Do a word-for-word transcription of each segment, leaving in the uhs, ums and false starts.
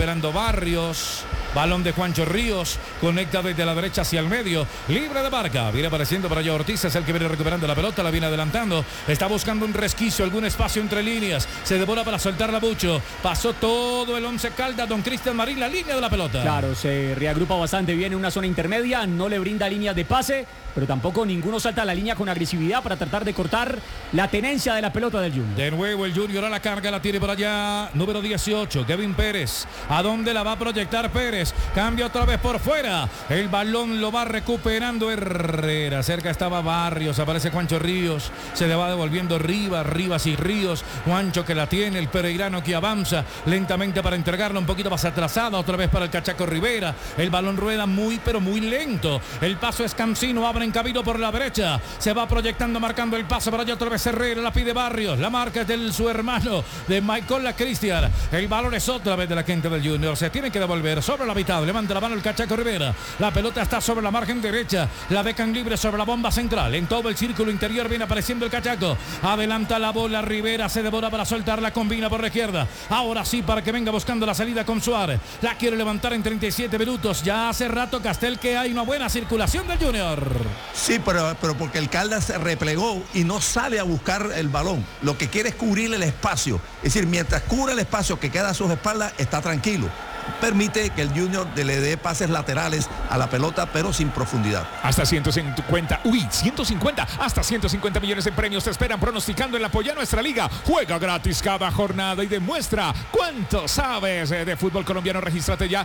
recuperando Barrios. Balón de Juancho Ríos, conecta desde la derecha hacia el medio, libre de marca, viene apareciendo por allá Ortiz, es el que viene recuperando la pelota, la viene adelantando, está buscando un resquicio, algún espacio entre líneas, se devora para soltar la Bucho, pasó todo el Once Caldas, don Cristian Marín, la línea de la pelota. Claro, se reagrupa bastante bien en una zona intermedia, no le brinda líneas de pase, pero tampoco ninguno salta a la línea con agresividad para tratar de cortar la tenencia de la pelota del Junior. De nuevo el Junior a la carga, la tiene por allá, número dieciocho, Kevin Pérez, ¿a dónde la va a proyectar Pérez? Cambia otra vez por fuera. El balón lo va recuperando Herrera. Cerca estaba Barrios. Aparece Juancho Ríos. Se le va devolviendo Rivas. Rivas y Ríos. Juancho que la tiene. El pereirano que avanza lentamente para entregarla un poquito más atrasada. Otra vez para el Cachaco Rivera. El balón rueda muy pero muy lento. El paso es Cancino. Abre en camino por la derecha. Se va proyectando, marcando el paso para allá otra vez Herrera. La pide Barrios. La marca es de su hermano, de Michael La Cristian. El balón es otra vez de la gente del Junior. Se tiene que devolver sobre la mitad, levanta la mano el Cachaco Rivera, la pelota está sobre la margen derecha, la dejan libre sobre la bomba central, en todo el círculo interior viene apareciendo el Cachaco, adelanta la bola Rivera, se devora para soltarla, combina por la izquierda, ahora sí para que venga buscando la salida con Suárez, la quiere levantar en treinta y siete minutos, ya hace rato Castel que hay una buena circulación del Junior. Sí, pero, pero porque el Caldas se replegó y no sale a buscar el balón, lo que quiere es cubrir el espacio, es decir, mientras cubre el espacio que queda a sus espaldas, está tranquilo. Permite que el Junior le dé pases laterales a la pelota, pero sin profundidad. Hasta ciento cincuenta, uy, ciento cincuenta, hasta ciento cincuenta millones en premios te esperan pronosticando en la Apoya Nuestra Liga. Juega gratis cada jornada y demuestra cuánto sabes de fútbol colombiano. Regístrate ya,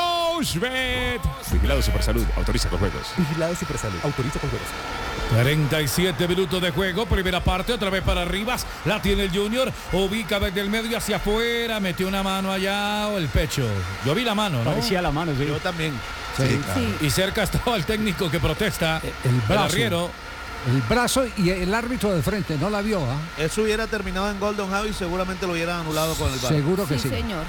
Rochebet. Vigilado Supersalud, autoriza con juegos. Vigilado Supersalud, autoriza con juegos. cuarenta y siete minutos de juego, primera parte, otra vez para Rivas, la tiene el Junior, ubica desde el medio hacia afuera, metió una mano allá o el pecho. Yo vi la mano, ¿no? Parecía la mano, sí. Yo también. Sí, sí, claro. Sí. Y cerca estaba el técnico que protesta, el brazo. El arriero. El brazo y el árbitro de frente, no la vio, ¿ah? ¿eh? Eso hubiera terminado en gol, don Javi, seguramente lo hubieran anulado con el V A R. Seguro que sí. Sí, señor.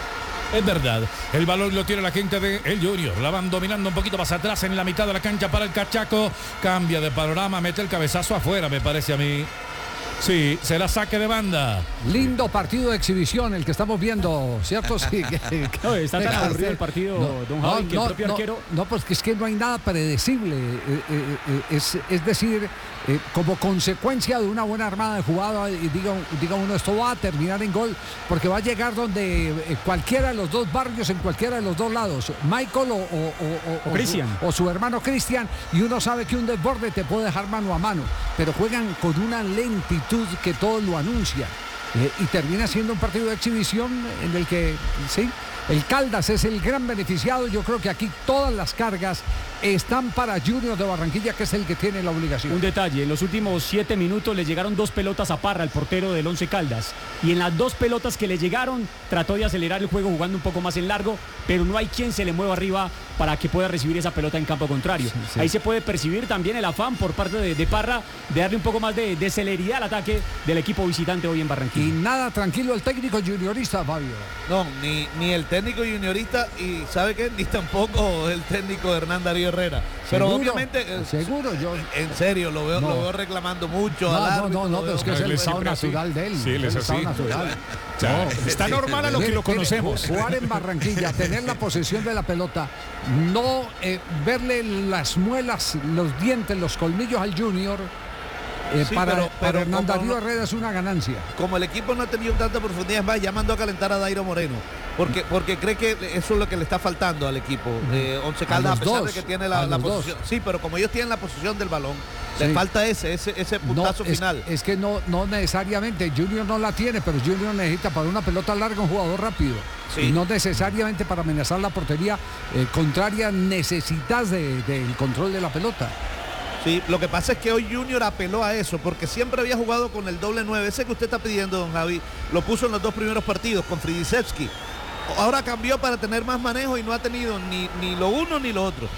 Es verdad, el balón lo tiene la gente de El Junior, la van dominando un poquito más atrás en la mitad de la cancha para el Cachaco, cambia de panorama, mete el cabezazo afuera, me parece a mí. Sí, será saque de banda. Lindo partido de exhibición el que estamos viendo, ¿cierto? Sí. No, está tan aburrido el partido, no, don Javi, no, que el no, propio no, arquero... No, pues es que no hay nada predecible. Eh, eh, eh, es, es decir, eh, como consecuencia de una buena armada de jugada, y diga, diga uno, esto va a terminar en gol, porque va a llegar donde eh, cualquiera de los dos barrios, en cualquiera de los dos lados, Michael o, o, o, o, o Cristian. Su, o su hermano Cristian, y uno sabe que un desborde te puede dejar mano a mano, pero juegan con una lentitud que todo lo anuncia, eh, y termina siendo un partido de exhibición en el que, sí, el Caldas es el gran beneficiado. Yo creo que aquí todas las cargas están para Junior de Barranquilla, que es el que tiene la obligación. Un detalle, en los últimos siete minutos le llegaron dos pelotas a Parra, el portero del Once Caldas, y en las dos pelotas que le llegaron trató de acelerar el juego jugando un poco más en largo, pero no hay quien se le mueva arriba para que pueda recibir esa pelota en campo contrario. Sí, sí. Ahí se puede percibir también el afán por parte de, de Parra de darle un poco más de, de celeridad al ataque del equipo visitante hoy en Barranquilla. Y nada tranquilo el técnico juniorista, Fabio. No, ni, ni el técnico juniorista, y ¿sabe qué? Ni tampoco el técnico Hernán Darío Herrera. Pero ¿Seguro? obviamente... Eh, seguro, yo... En serio, lo veo, no. lo veo reclamando mucho no, al árbitro. No, no, no, pero es que es el estado natural así. de él. Sí, él es el estado así. natural. O sea, no, está normal a lo que lo conocemos. Jugar en Barranquilla, tener la posesión de la pelota, no eh, verle las muelas, los dientes, los colmillos al Junior... Eh, sí, para, pero, pero para Hernán Darío no, Herrera es una ganancia. Como el equipo no ha tenido tanta profundidad, es más, ya mandó a calentar a Dairo Moreno, porque, porque cree que eso es lo que le está faltando al equipo. Eh, Once Caldas, a, a pesar dos, de que tiene la, la posición. Dos. Sí, pero como ellos tienen la posición del balón, sí. le falta ese, ese, ese puntazo no, es, final. Es que no, no necesariamente, Junior no la tiene, pero Junior necesita para una pelota larga un jugador rápido. Sí. Y no necesariamente para amenazar la portería eh, contraria necesitas del de, de control de la pelota. Sí, lo que pasa es que hoy Junior apeló a eso, porque siempre había jugado con el doble nueve. Ese que usted está pidiendo, don Javi, lo puso en los dos primeros partidos con Fridisevski. Ahora cambió para tener más manejo y no ha tenido ni, ni lo uno ni lo otro.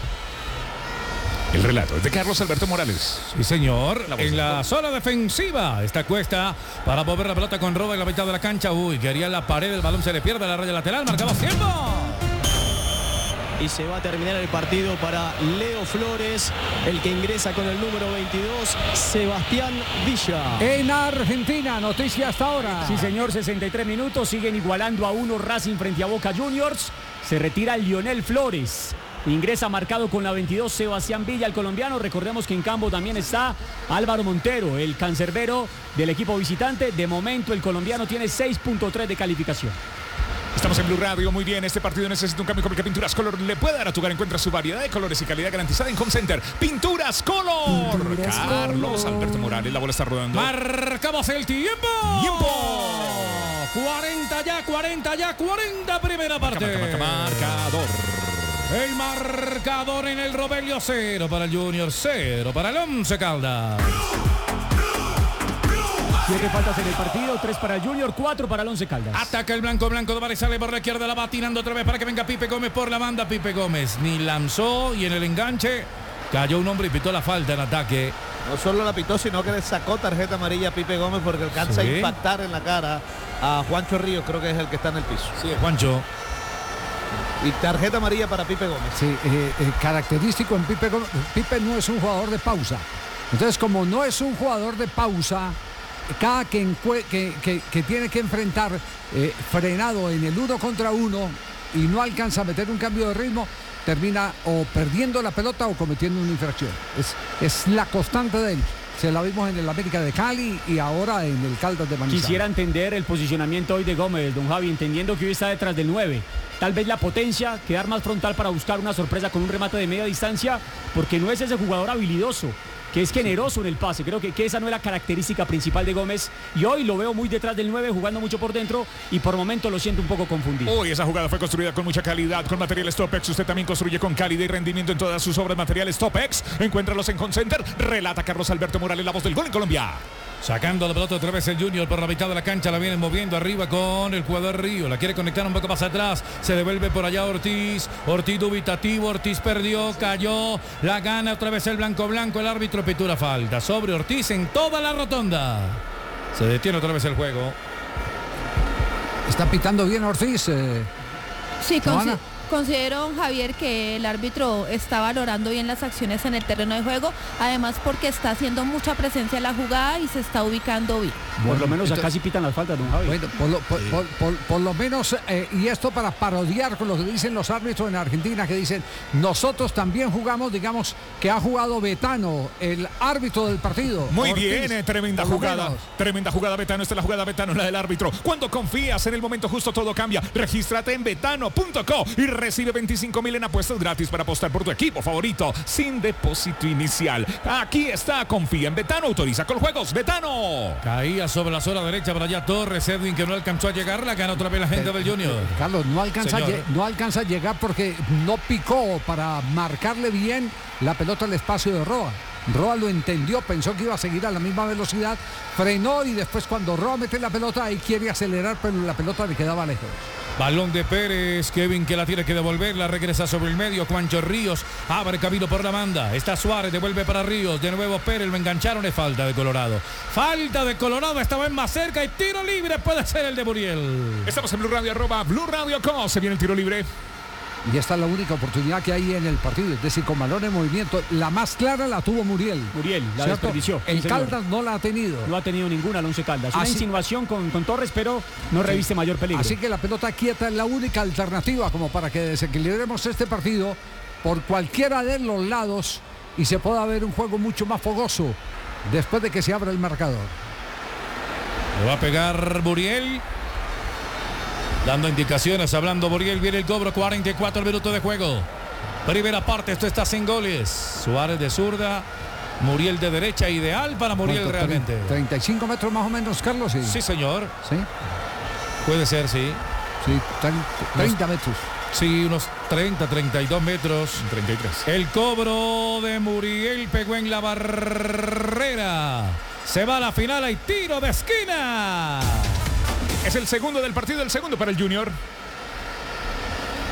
El relato es de Carlos Alberto Morales. Sí, señor. La en la zona defensiva. Esta Cuesta para mover la pelota con Roba en la mitad de la cancha. Uy, quería la pared, el balón se le pierde a la raya lateral. Marcamos tiempo. y se va a terminar el partido para Leo Flores, el que ingresa con el número veintidós, Sebastián Villa. En Argentina, noticia hasta ahora. Sí, señor, sesenta y tres minutos, siguen igualando a uno Racing frente a Boca Juniors. Se retira Lionel Flores. Ingresa marcado con la veintidós Sebastián Villa, el colombiano. Recordemos que en campo también está Álvaro Montero, el cancerbero del equipo visitante. De momento el colombiano tiene seis punto tres de calificación. Estamos en Blue Radio, muy bien, este partido necesita un cambio como el que Pinturas Color le puede dar a tu hogar. Encuentra su variedad de colores y calidad garantizada en Home Center. Pinturas Color. Pinturas Carlos Color. Alberto Morales, la bola está rodando. Marcamos el tiempo. Tiempo. cuarenta ya, cuarenta ya, cuarenta primera parte. Marca, marca, marca, marcador. El marcador en el Rovelio, cero para el Junior, cero para el Once Caldas. Siete faltas en el partido, tres para el Junior, cuatro para el Once Caldas. Ataca el blanco, blanco de Vares, sale por la izquierda, la va tirando otra vez para que venga Pipe Gómez por la banda. Pipe Gómez ni lanzó y en el enganche cayó un hombre y pitó la falta en ataque. No solo la pitó, sino que le sacó tarjeta amarilla a Pipe Gómez porque alcanza ¿Sí? a impactar en la cara a Juancho Ríos, creo que es el que está en el piso. Sí, Juancho. Y tarjeta amarilla para Pipe Gómez. Sí, eh, eh, característico en Pipe Gómez. Pipe no es un jugador de pausa. Entonces, como no es un jugador de pausa, cada que, que, que, que tiene que enfrentar eh, frenado en el uno contra uno y no alcanza a meter un cambio de ritmo, termina o perdiendo la pelota o cometiendo una infracción. Es, es la constante de él. Se la vimos en el América de Cali y ahora en el Caldas de Manizales. Quisiera entender el posicionamiento hoy de Gómez, don Javi, entendiendo que hoy está detrás del nueve. Tal vez la potencia, quedar más frontal para buscar una sorpresa con un remate de media distancia, porque no es ese jugador habilidoso, que es generoso en el pase. Creo que, que esa no es la característica principal de Gómez. Y hoy lo veo muy detrás del nueve, jugando mucho por dentro y por momentos lo siento un poco confundido. Hoy esa jugada fue construida con mucha calidad, con materiales Topex. Usted también construye con calidad y rendimiento en todas sus obras. Materiales Topex. Encuéntralos en Home Center. Relata Carlos Alberto Morales, la voz del gol en Colombia. Sacando la pelota otra vez el Junior por la mitad de la cancha, la vienen moviendo arriba con el jugador Río, la quiere conectar un poco más atrás, se devuelve por allá Ortiz, Ortiz dubitativo, Ortiz perdió, cayó, la gana otra vez el blanco blanco, el árbitro pitura falta sobre Ortiz en toda la rotonda. Se detiene otra vez el juego. ¿Está pitando bien Ortiz? Eh, sí, Joana. Considero, Javier, que el árbitro está valorando bien las acciones en el terreno de juego, además porque está haciendo mucha presencia en la jugada y se está ubicando bien. Por Bueno, lo menos acá entonces- sí pitan las faltas, don Javi. Bueno, por lo, por, por- por- por lo menos, eh, y esto para parodiar con lo que dicen los árbitros en Argentina, que dicen, nosotros también jugamos, digamos, que ha jugado Betano, el árbitro del partido. Muy Ortiz, bien, eh, tremenda por lo jugada. menos. Tremenda jugada, Betano. Esta es la jugada Betano, la del árbitro. Cuando confías en el momento justo, todo cambia. Regístrate en betano punto co y recibe veinticinco mil en apuestas gratis para apostar por tu equipo favorito sin depósito inicial. Aquí está, confía en Betano, autoriza con juegos. Betano. Caía sobre la zona derecha para allá Torres, Edwin que no alcanzó a llegar, la gana otra vez la gente del Junior. Carlos, no alcanza, a, Señor. lle- no alcanza a llegar porque no picó para marcarle bien la pelota al espacio de Roa. Roa lo entendió, pensó que iba a seguir a la misma velocidad, frenó y después cuando Roa mete la pelota ahí quiere acelerar, pero la pelota le quedaba lejos. Balón de Pérez, Kevin que la tiene que devolver, la regresa sobre el medio, Juancho Ríos abre camino por la banda, está Suárez, devuelve para Ríos, de nuevo Pérez, lo engancharon, es falta de Colorado. Falta de Colorado, esta vez más cerca y tiro libre puede ser el de Muriel. Estamos en Blue Radio, arroba Blue Radio Co. Se viene el tiro libre. Y esta es la única oportunidad que hay en el partido, es decir, con balón en movimiento. La más clara la tuvo Muriel. Muriel la ¿cierto? desperdició. El sí, señor. Caldas no la ha tenido. No ha tenido ninguna el Once Caldas. Una Así- insinuación con, con Torres, pero no reviste mayor peligro. Así que la pelota quieta es la única alternativa como para que desequilibremos este partido por cualquiera de los lados y se pueda ver un juego mucho más fogoso después de que se abra el marcador. Le va a pegar Muriel. Dando indicaciones, hablando Muriel, viene el cobro, cuarenta y cuatro minutos de juego. Primera parte, esto está sin goles. Suárez de zurda, Muriel de derecha, ideal para Muriel ¿Cuánto? realmente. treinta y cinco metros más o menos, Carlos. Sí, Sí, señor. sí, Puede ser, sí. sí, treinta, treinta metros. Sí, unos treinta, treinta y dos metros. treinta y tres. El cobro de Muriel pegó en la barrera. Se va a la final, hay tiro de esquina. Es el segundo del partido, el segundo para el Junior.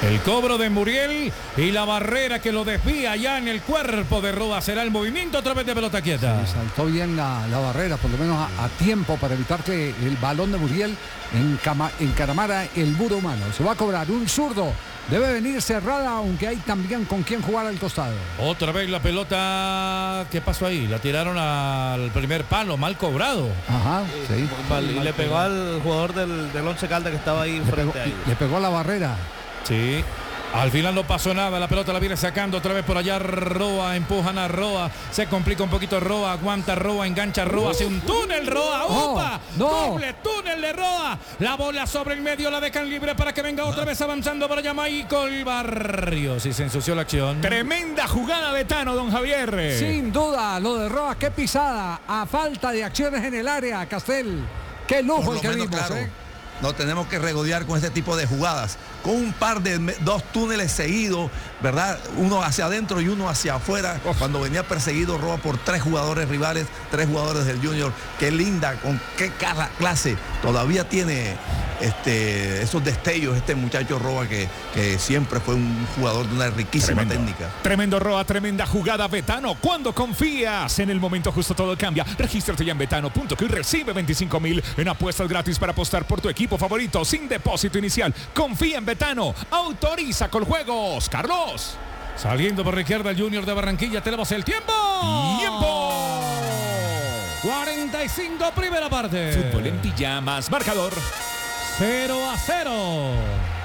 El cobro de Muriel y la barrera que lo desvía ya en el cuerpo de Roa. Será el movimiento otra vez de pelota quieta. Sí, saltó bien la, la barrera, por lo menos a, a tiempo para evitar que el balón de Muriel encama, encaramara el muro humano. Se va a cobrar un zurdo. Debe venir cerrada, aunque hay también con quién jugar al costado. Otra vez la pelota. ¿Qué pasó ahí? La tiraron al primer palo, mal cobrado. Ajá, sí. Mal, y le pegó al jugador del, del Once Caldas que estaba ahí Le frente pegó, a ellos. le pegó a la barrera. Sí. Al final no pasó nada, la pelota la viene sacando otra vez por allá Roa, empujan a Roa, se complica un poquito Roa, aguanta Roa, engancha Roa, hace un túnel Roa, ¡upa! No, no. Doble túnel de Roa, la bola sobre el medio, la dejan libre para que venga otra vez avanzando por allá Michael Barrios y se ensució la acción. Tremenda jugada de Tano, don Javier. Sin duda, lo de Roa, qué pisada, a falta de acciones en el área, Castel. Qué lujo Por el lo que menos, vimos, claro, ¿eh? no tenemos que regodear con este tipo de jugadas. Con un par de dos túneles seguidos, ¿verdad? Uno hacia adentro y uno hacia afuera. Oh. Cuando venía perseguido Roa por tres jugadores rivales, tres jugadores del Junior. Qué linda, con qué clase. Todavía tiene este, esos destellos este muchacho Roa que, que siempre fue un jugador de una riquísima Tremendo. técnica. Tremendo Roa, tremenda jugada Betano. Cuando confías en el momento justo todo cambia. Regístrate ya en betano punto co y recibe veinticinco mil en apuestas gratis para apostar por tu equipo favorito sin depósito inicial. Confía en Betano. Autoriza con juegos. Carlos. Saliendo por la izquierda el Junior de Barranquilla. Tenemos el tiempo. ¡Tiempo! cuarenta y cinco, primera parte. Fútbol en pijamas. Marcador. cero a cero.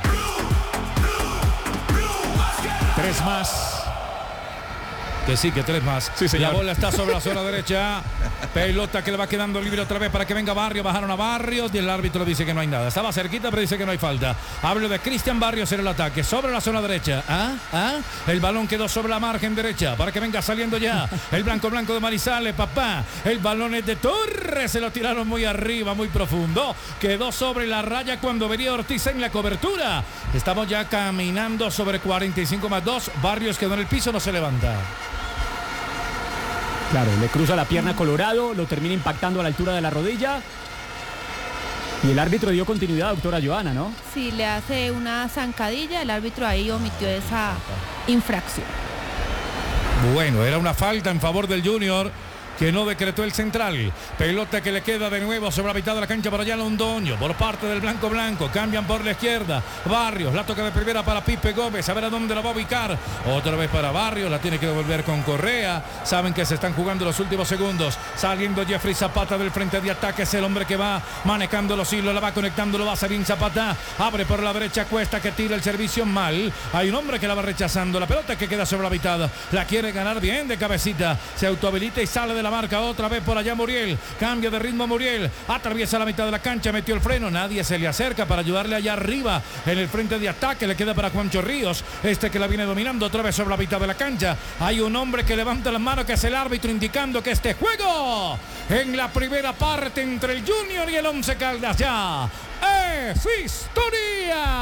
Tres más. Que sí, que tres más. Sí, señor. La bola está sobre la zona derecha. Pelota que le va quedando libre otra vez para que venga Barrios. Bajaron a Barrios y el árbitro dice que no hay nada. Estaba cerquita, pero dice que no hay falta. Hablo de Cristian Barrios en el ataque. Sobre la zona derecha. ¿Ah? ¿Ah? El balón quedó sobre la margen derecha para que venga saliendo ya. El blanco blanco de Marizales, papá. El balón es de Torres. Se lo tiraron muy arriba, muy profundo. Quedó sobre la raya cuando venía Ortiz en la cobertura. Estamos ya caminando sobre cuarenta y cinco más dos. Barrios quedó en el piso, no se levanta. Claro, le cruza la pierna Colorado, lo termina impactando a la altura de la rodilla. Y el árbitro dio continuidad, doctora Joana, ¿no? Sí, le hace una zancadilla, el árbitro ahí omitió esa infracción. Bueno, era una falta en favor del Junior que no decretó el central. Pelota que le queda de nuevo sobre la mitad de la cancha para allá Londoño. Por parte del blanco blanco. Cambian por la izquierda. Barrios. La toca de primera para Pipe Gómez. A ver a dónde la va a ubicar. Otra vez para Barrios. La tiene que devolver con Correa. Saben que se están jugando los últimos segundos. Saliendo Jeffrey Zapata del frente de ataque. Es el hombre que va manejando los hilos. La va conectando. Lo va a hacer bien Zapata. Abre por la derecha Cuesta que tira el servicio mal. Hay un hombre que la va rechazando. La pelota que queda sobre la mitad. La quiere ganar bien de cabecita. Se autohabilita y sale de la marca otra vez por allá Muriel, cambio de ritmo Muriel, atraviesa la mitad de la cancha, metió el freno, nadie se le acerca para ayudarle allá arriba en el frente de ataque, le queda para Juancho Ríos, este que la viene dominando otra vez sobre la mitad de la cancha. Hay un hombre que levanta las manos que es el árbitro indicando que este juego en la primera parte entre el Junior y el Once Caldas ya es historia.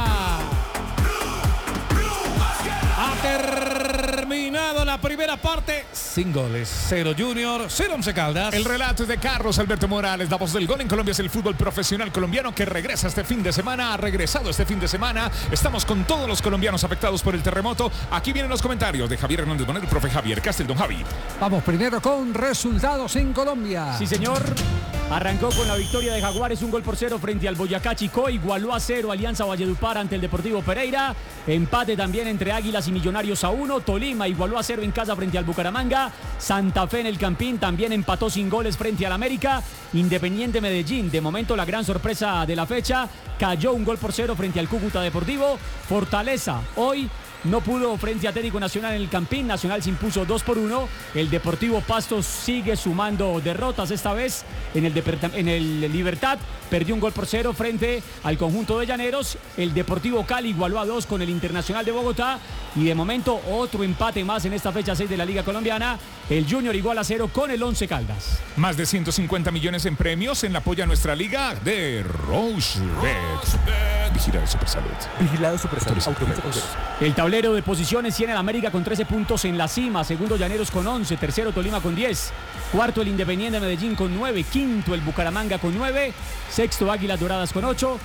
Ha terminado la primera parte sin goles. Cero Junior, cero Once Caldas. El relato es de Carlos Alberto Morales. La voz del gol en Colombia es el fútbol profesional colombiano que regresa este fin de semana. Ha regresado este fin de semana. Estamos con todos los colombianos afectados por el terremoto. Aquí vienen los comentarios de Javier Hernández Bonet, el profe Javier Castel. Don Javi. Vamos primero con resultados en Colombia. Sí, señor. Arrancó con la victoria de Jaguares, un gol por cero frente al Boyacá Chicó. Igualó a cero Alianza Valledupar ante el Deportivo Pereira. Empate también entre Águilas y Millonarios a uno. Tolima igualó a cero en casa frente al Bucaramanga. Santa Fe en el Campín también empató sin goles frente al América. Independiente Medellín, de momento la gran sorpresa de la fecha, cayó un gol por cero frente al Cúcuta Deportivo. Fortaleza hoy no pudo frente a Atlético Nacional en el Campín. Nacional se impuso dos por uno. El Deportivo Pasto sigue sumando derrotas. Esta vez en el, en el Libertad perdió un gol por cero frente al conjunto de Llaneros. El Deportivo Cali igualó a dos con el Internacional de Bogotá. Y de momento otro empate más en esta fecha seis de la Liga Colombiana. El Junior igual a cero con el Once Caldas. Más de ciento cincuenta millones en premios en la apoya a nuestra liga de Rosebet. Vigilado Supersalud. Vigilado Supersalud. El tablero de posiciones tiene el América con trece puntos en la cima. Segundo Llaneros con once. Tercero Tolima con diez. Cuarto el Independiente Medellín con nueve. Quinto el Bucaramanga con nueve. Sexto Águilas Doradas con ocho.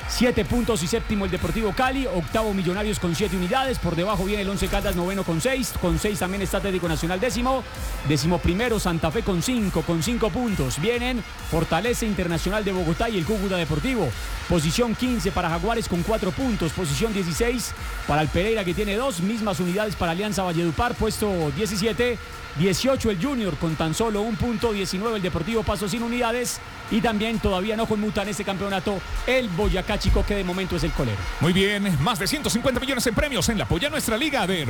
siete puntos y séptimo el Deportivo Cali, octavo Millonarios con siete unidades, por debajo viene el Once Caldas, noveno con seis, con seis también está Atlético Nacional décimo, décimo primero Santa Fe con cinco, con cinco puntos, vienen Fortaleza Internacional de Bogotá y el Cúcuta Deportivo, posición quince para Jaguares con cuatro puntos, posición dieciséis para el Pereira que tiene dos, mismas unidades para Alianza Valledupar, puesto diecisiete, dieciocho el Junior con tan solo un punto, diecinueve el Deportivo Paso sin unidades y también todavía no conmuta en este campeonato el Boyacá Chico que de momento es el colero. Muy bien, más de ciento cincuenta millones en premios en la Polla Nuestra Liga de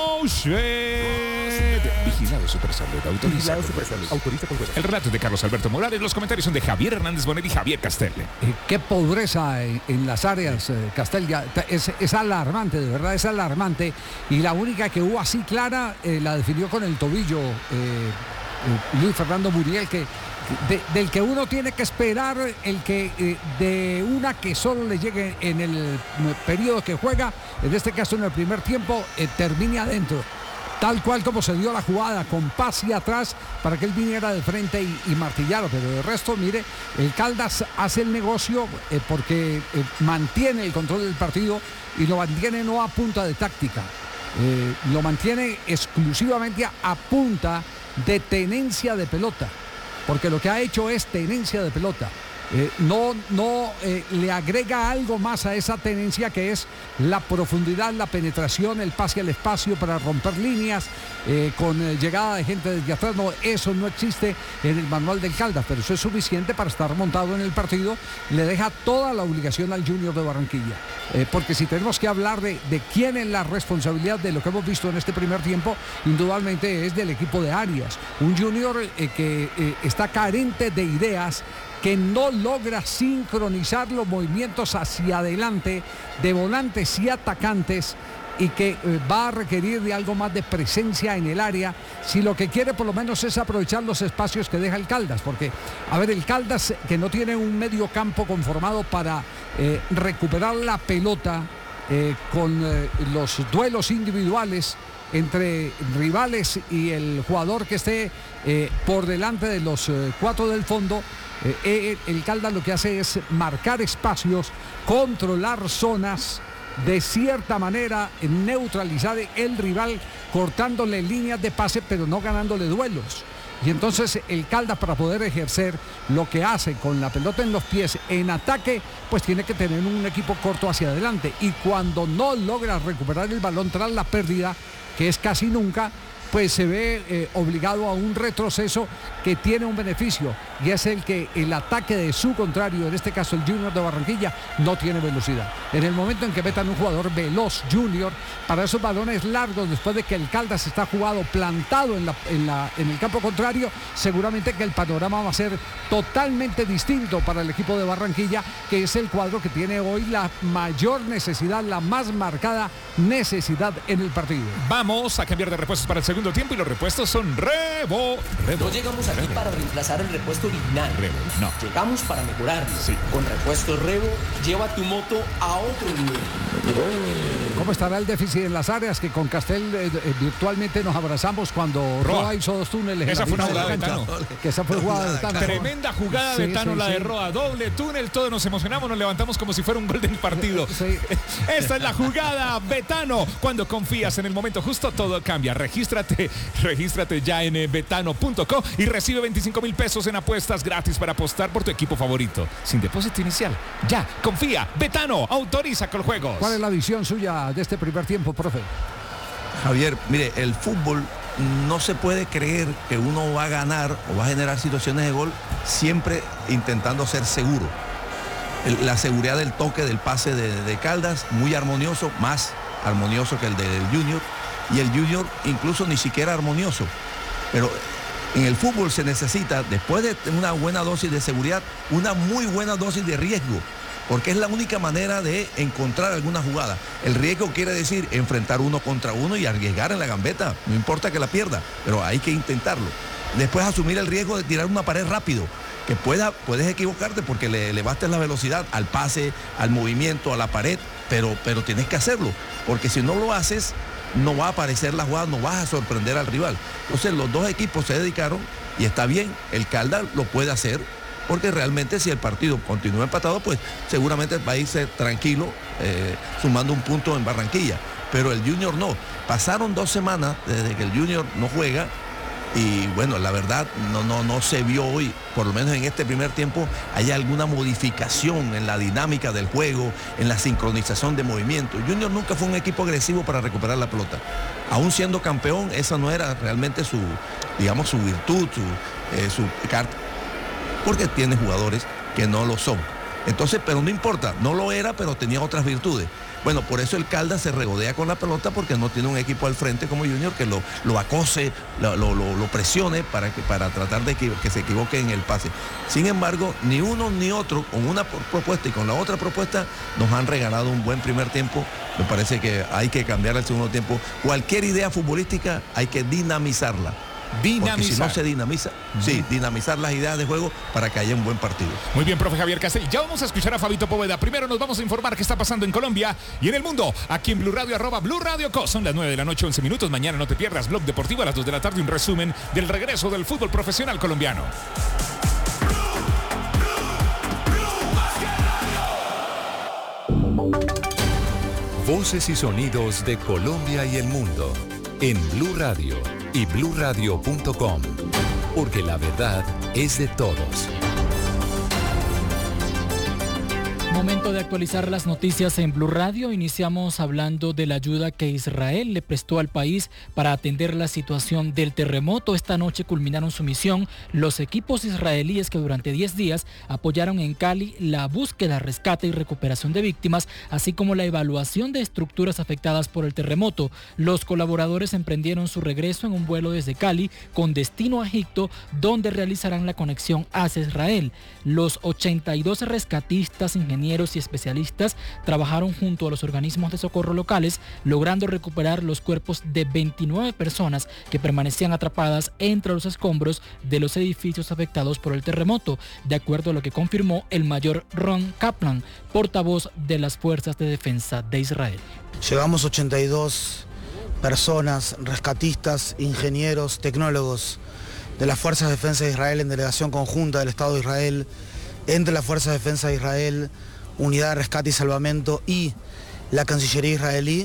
Rochette. Vigilado Supersalud, autorizado. Autoriza con juego. El relato es de Carlos Alberto Morales, los comentarios son de Javier Hernández Bonet y Javier Castel. Eh, qué pobreza en, en las áreas, eh, Castel, ya, es, es alarmante, de verdad es alarmante. Y la única que hubo así clara eh, la definió con el tobillo eh, eh, Luis Fernando Muriel, que De, del que uno tiene que esperar el que eh, de una que solo le llegue en el periodo que juega, en este caso en el primer tiempo, eh, termine adentro, tal cual como se dio la jugada, con pase atrás para que él viniera de frente y, y martillara, pero de resto, mire, el Caldas hace el negocio eh, porque eh, mantiene el control del partido y lo mantiene no a punta de táctica, eh, lo mantiene exclusivamente a, a punta de tenencia de pelota, porque lo que ha hecho es tenencia de pelota. Eh, no no eh, le agrega algo más a esa tenencia, que es la profundidad, la penetración, el pase al espacio para romper líneas eh, con eh, llegada de gente desde atrás. No, eso no existe en el manual del Caldas, pero eso es suficiente para estar montado en el partido. Le deja toda la obligación al Junior de Barranquilla, eh, porque si tenemos que hablar de, de quién es la responsabilidad de lo que hemos visto en este primer tiempo, indudablemente es del equipo de Arias, un Junior eh, que eh, está carente de ideas, que no logra sincronizar los movimientos hacia adelante de volantes y atacantes, y que eh, va a requerir de algo más de presencia en el área si lo que quiere por lo menos es aprovechar los espacios que deja el Caldas, porque a ver, el Caldas, que no tiene un medio campo conformado para eh, recuperar la pelota eh, con eh, los duelos individuales entre rivales y el jugador que esté eh, por delante de los eh, cuatro del fondo. Eh, eh, el Caldas lo que hace es marcar espacios, controlar zonas, de cierta manera neutralizar el rival, cortándole líneas de pase pero no ganándole duelos. Y entonces el Caldas, para poder ejercer lo que hace con la pelota en los pies en ataque, pues tiene que tener un equipo corto hacia adelante, y cuando no logra recuperar el balón tras la pérdida, que es casi nunca, pues se ve eh, obligado a un retroceso que tiene un beneficio, y es el que el ataque de su contrario, en este caso el Junior de Barranquilla, no tiene velocidad. En el momento en que metan un jugador veloz, Junior, para esos balones largos, después de que el Caldas está jugado plantado en, la, en, la, en el campo contrario, seguramente que el panorama va a ser totalmente distinto para el equipo de Barranquilla, que es el cuadro que tiene hoy la mayor necesidad, la más marcada necesidad en el partido. Vamos a cambiar de repuestos para el segundo tiempo, y los repuestos son Revo. Revo. No llegamos aquí Revo. Para reemplazar el repuesto original. Revo, no. Llegamos para mejorarlo. Sí. Con repuestos Revo, lleva tu moto a otro nivel. ¿Cómo estará el déficit en las áreas? Que con Castel eh, eh, virtualmente nos abrazamos cuando Roa, Roa hizo dos túneles. Esa fue una jugada de Tano. Que esa fue jugada de Tano. Tremenda jugada sí, de Tano, sí, la sí. de Roa. Doble túnel, todos nos emocionamos, nos levantamos como si fuera un gol del partido. Sí. Esta es la jugada, Betano. Cuando confías en el momento justo, todo cambia. Regístrate, regístrate ya en betano punto co y recibe veinticinco mil pesos en apuestas gratis para apostar por tu equipo favorito. Sin depósito inicial. Ya, confía. Betano, autoriza con juegos. ¿Cuál es la visión suya de este primer tiempo, profe? Javier, mire, el fútbol no se puede creer que uno va a ganar o va a generar situaciones de gol siempre intentando ser seguro. El, la seguridad del toque, del pase de, de Caldas, muy armonioso, más armonioso que el del Junior, y el Junior incluso ni siquiera armonioso. Pero en el fútbol se necesita, después de una buena dosis de seguridad, una muy buena dosis de riesgo, porque es la única manera de encontrar alguna jugada. El riesgo quiere decir enfrentar uno contra uno y arriesgar en la gambeta, no importa que la pierda, pero hay que intentarlo. Después asumir el riesgo de tirar una pared rápido, que pueda, puedes equivocarte porque le, le bastes la velocidad al pase, al movimiento, a la pared, pero, pero tienes que hacerlo, porque si no lo haces, no va a aparecer la jugada, no vas a sorprender al rival. Entonces los dos equipos se dedicaron, y está bien, el Caldas lo puede hacer, porque realmente si el partido continúa empatado, pues seguramente va a irse tranquilo, eh, sumando un punto en Barranquilla. Pero el Junior no. Pasaron dos semanas desde que el Junior no juega y bueno, la verdad no, no, no se vio hoy, por lo menos en este primer tiempo, hay alguna modificación en la dinámica del juego, en la sincronización de movimiento. Junior nunca fue un equipo agresivo para recuperar la pelota. Aún siendo campeón, esa no era realmente su, digamos, su virtud, su, eh, su carta, porque tiene jugadores que no lo son. Entonces, pero no importa, no lo era, pero tenía otras virtudes. Bueno, por eso el Caldas se regodea con la pelota porque no tiene un equipo al frente como Junior que lo, lo acose, lo, lo, lo presione para, que, para tratar de que, que se equivoque en el pase. Sin embargo, ni uno ni otro, con una propuesta y con la otra propuesta, nos han regalado un buen primer tiempo. Me parece que hay que cambiar el segundo tiempo. Cualquier idea futbolística hay que dinamizarla. Dinamizar. Porque si no se dinamiza, uh-huh. sí, dinamizar las ideas de juego para que haya un buen partido. Muy bien, profe Javier Castel. Ya vamos a escuchar a Fabito Poveda. Primero nos vamos a informar qué está pasando en Colombia y en el mundo. Aquí en Blue Radio, arroba Blue Radio Co. Son las nueve de la noche, once minutos. Mañana no te pierdas Blog Deportivo a las dos de la tarde. Un resumen del regreso del fútbol profesional colombiano. Voces y sonidos de Colombia y el mundo en Blue Radio y blue radio punto com, porque la verdad es de todos. Momento de actualizar las noticias en Blue Radio. Iniciamos hablando de la ayuda que Israel le prestó al país para atender la situación del terremoto. Esta noche culminaron su misión los equipos israelíes que durante diez días apoyaron en Cali la búsqueda, rescate y recuperación de víctimas, así como la evaluación de estructuras afectadas por el terremoto. Los colaboradores emprendieron su regreso en un vuelo desde Cali con destino a Egipto, donde realizarán la conexión hacia Israel. Los ochenta y dos rescatistas, ingenieros y especialistas trabajaron junto a los organismos de socorro locales, logrando recuperar los cuerpos de veintinueve personas que permanecían atrapadas entre los escombros de los edificios afectados por el terremoto, de acuerdo a lo que confirmó el mayor Ron Kaplan, portavoz de las Fuerzas de Defensa de Israel. Llevamos ochenta y dos personas, rescatistas, ingenieros, tecnólogos de las Fuerzas de Defensa de Israel en delegación conjunta del Estado de Israel, entre las Fuerzas de Defensa de Israel, Unidad de Rescate y Salvamento y la Cancillería israelí.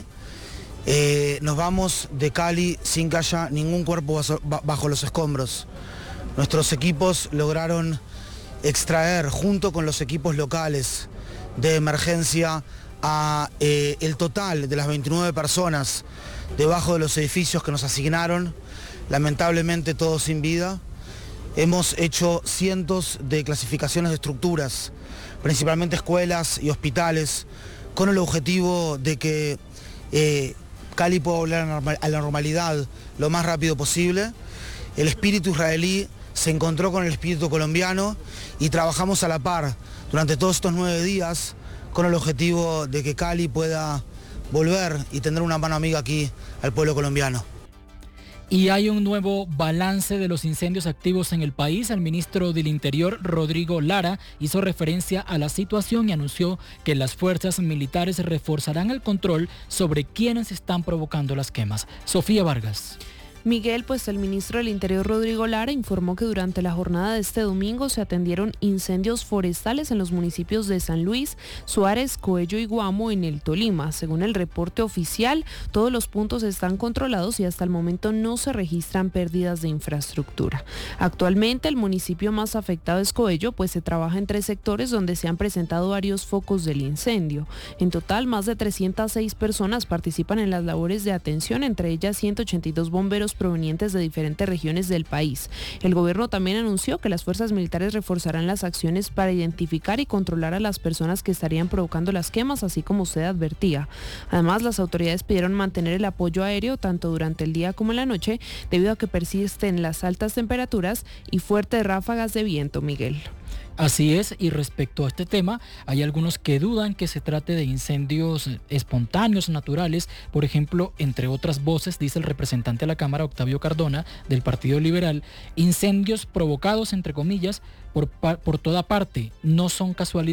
Eh, nos vamos de Cali sin que haya ningún cuerpo bajo los escombros. Nuestros equipos lograron extraer, junto con los equipos locales de emergencia, a eh, el total de las veintinueve personas debajo de los edificios que nos asignaron, lamentablemente todos sin vida. Hemos hecho cientos de clasificaciones de estructuras, principalmente escuelas y hospitales, con el objetivo de que eh, Cali pueda volver a la normalidad lo más rápido posible. El espíritu israelí se encontró con el espíritu colombiano y trabajamos a la par durante todos estos nueve días con el objetivo de que Cali pueda volver y tener una mano amiga aquí al pueblo colombiano. Y hay un nuevo balance de los incendios activos en el país. El ministro del Interior, Rodrigo Lara, hizo referencia a la situación y anunció que las fuerzas militares reforzarán el control sobre quienes están provocando las quemas. Sofía Vargas. Miguel, pues el ministro del Interior, Rodrigo Lara, informó que durante la jornada de este domingo se atendieron incendios forestales en los municipios de San Luis, Suárez, Coello y Guamo en el Tolima. Según el reporte oficial, todos los puntos están controlados y hasta el momento no se registran pérdidas de infraestructura. Actualmente el municipio más afectado es Coello, pues se trabaja en tres sectores donde se han presentado varios focos del incendio. En total, más de trescientas seis personas participan en las labores de atención, entre ellas ciento ochenta y dos bomberos provenientes de diferentes regiones del país. El gobierno también anunció que las fuerzas militares reforzarán las acciones para identificar y controlar a las personas que estarían provocando las quemas, así como usted advertía. Además, las autoridades pidieron mantener el apoyo aéreo tanto durante el día como en la noche, debido a que persisten las altas temperaturas y fuertes ráfagas de viento, Miguel. Así es, y respecto a este tema, hay algunos que dudan que se trate de incendios espontáneos, naturales. Por ejemplo, entre otras voces, dice el representante de la Cámara, Octavio Cardona, del Partido Liberal, incendios provocados, entre comillas, por, por toda parte, no son casualidad.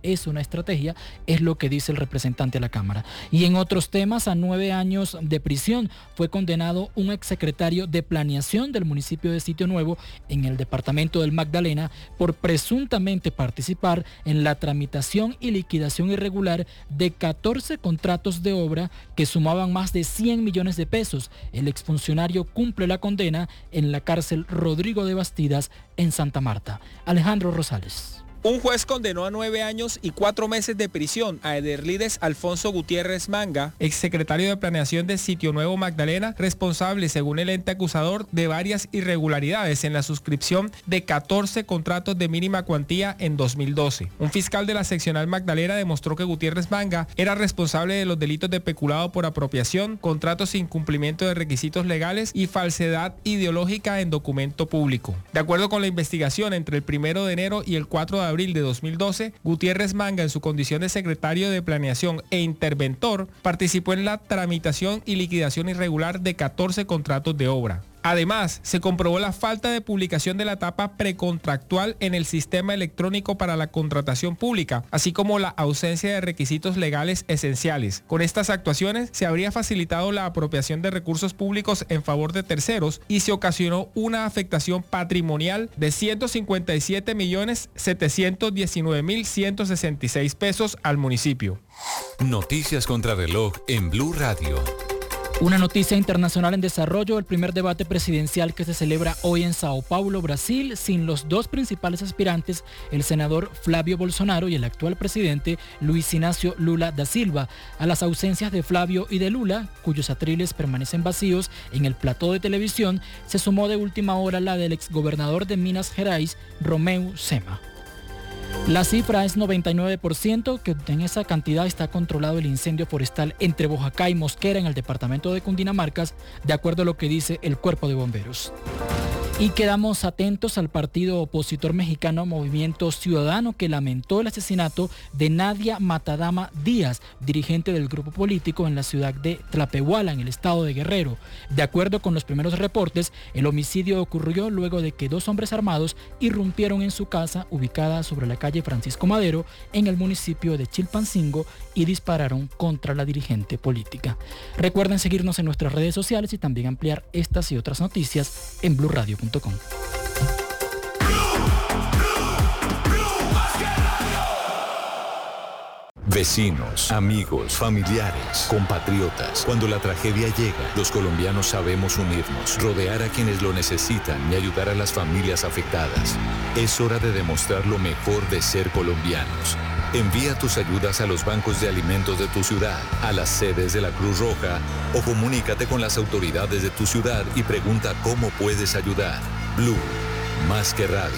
es una estrategia, es lo que dice el representante a la Cámara. Y en otros temas, a nueve años de prisión fue condenado un exsecretario de Planeación del municipio de Sitio Nuevo en el departamento del Magdalena por presuntamente participar en la tramitación y liquidación irregular de catorce contratos de obra que sumaban más de cien millones de pesos. El exfuncionario cumple la condena en la cárcel Rodrigo de Bastidas en Santa Marta. Alejandro Rosales. Un juez condenó a nueve años y cuatro meses de prisión a Ederlides Alfonso Gutiérrez Manga, exsecretario de Planeación de Sitio Nuevo Magdalena, responsable, según el ente acusador, de varias irregularidades en la suscripción de catorce contratos de mínima cuantía en dos mil doce. Un fiscal de la seccional Magdalena demostró que Gutiérrez Manga era responsable de los delitos de peculado por apropiación, contratos sin cumplimiento de requisitos legales y falsedad ideológica en documento público. De acuerdo con la investigación, entre el primero de enero y el cuatro de abril de dos mil doce, Gutiérrez Manga, en su condición de secretario de Planeación e interventor, participó en la tramitación y liquidación irregular de catorce contratos de obra. Además, se comprobó la falta de publicación de la etapa precontractual en el sistema electrónico para la contratación pública, así como la ausencia de requisitos legales esenciales. Con estas actuaciones se habría facilitado la apropiación de recursos públicos en favor de terceros y se ocasionó una afectación patrimonial de ciento cincuenta y siete millones setecientos diecinueve mil ciento sesenta y seis pesos al municipio. Noticias contra reloj en Blue Radio. Una noticia internacional en desarrollo, el primer debate presidencial que se celebra hoy en Sao Paulo, Brasil, sin los dos principales aspirantes, el senador Flavio Bolsonaro y el actual presidente Luis Inácio Lula da Silva. A las ausencias de Flavio y de Lula, cuyos atriles permanecen vacíos en el plató de televisión, se sumó de última hora la del exgobernador de Minas Gerais, Romeu Zema. La cifra es noventa y nueve por ciento, que en esa cantidad está controlado el incendio forestal entre Bojacá y Mosquera en el departamento de Cundinamarca, de acuerdo a lo que dice el Cuerpo de Bomberos. Y quedamos atentos al partido opositor mexicano Movimiento Ciudadano, que lamentó el asesinato de Nadia Matadama Díaz, dirigente del grupo político en la ciudad de Tlapehuala, en el estado de Guerrero. De acuerdo con los primeros reportes, el homicidio ocurrió luego de que dos hombres armados irrumpieron en su casa, ubicada sobre la calle Francisco Madero, en el municipio de Chilpancingo, y dispararon contra la dirigente política. Recuerden seguirnos en nuestras redes sociales y también ampliar estas y otras noticias en blue radio punto com. Vecinos, amigos, familiares, compatriotas. Cuando la tragedia llega, los colombianos sabemos unirnos, rodear a quienes lo necesitan y ayudar a las familias afectadas. Es hora de demostrar lo mejor de ser colombianos. Envía tus ayudas a los bancos de alimentos de tu ciudad, a las sedes de la Cruz Roja o comunícate con las autoridades de tu ciudad y pregunta cómo puedes ayudar. Blue, más que radio.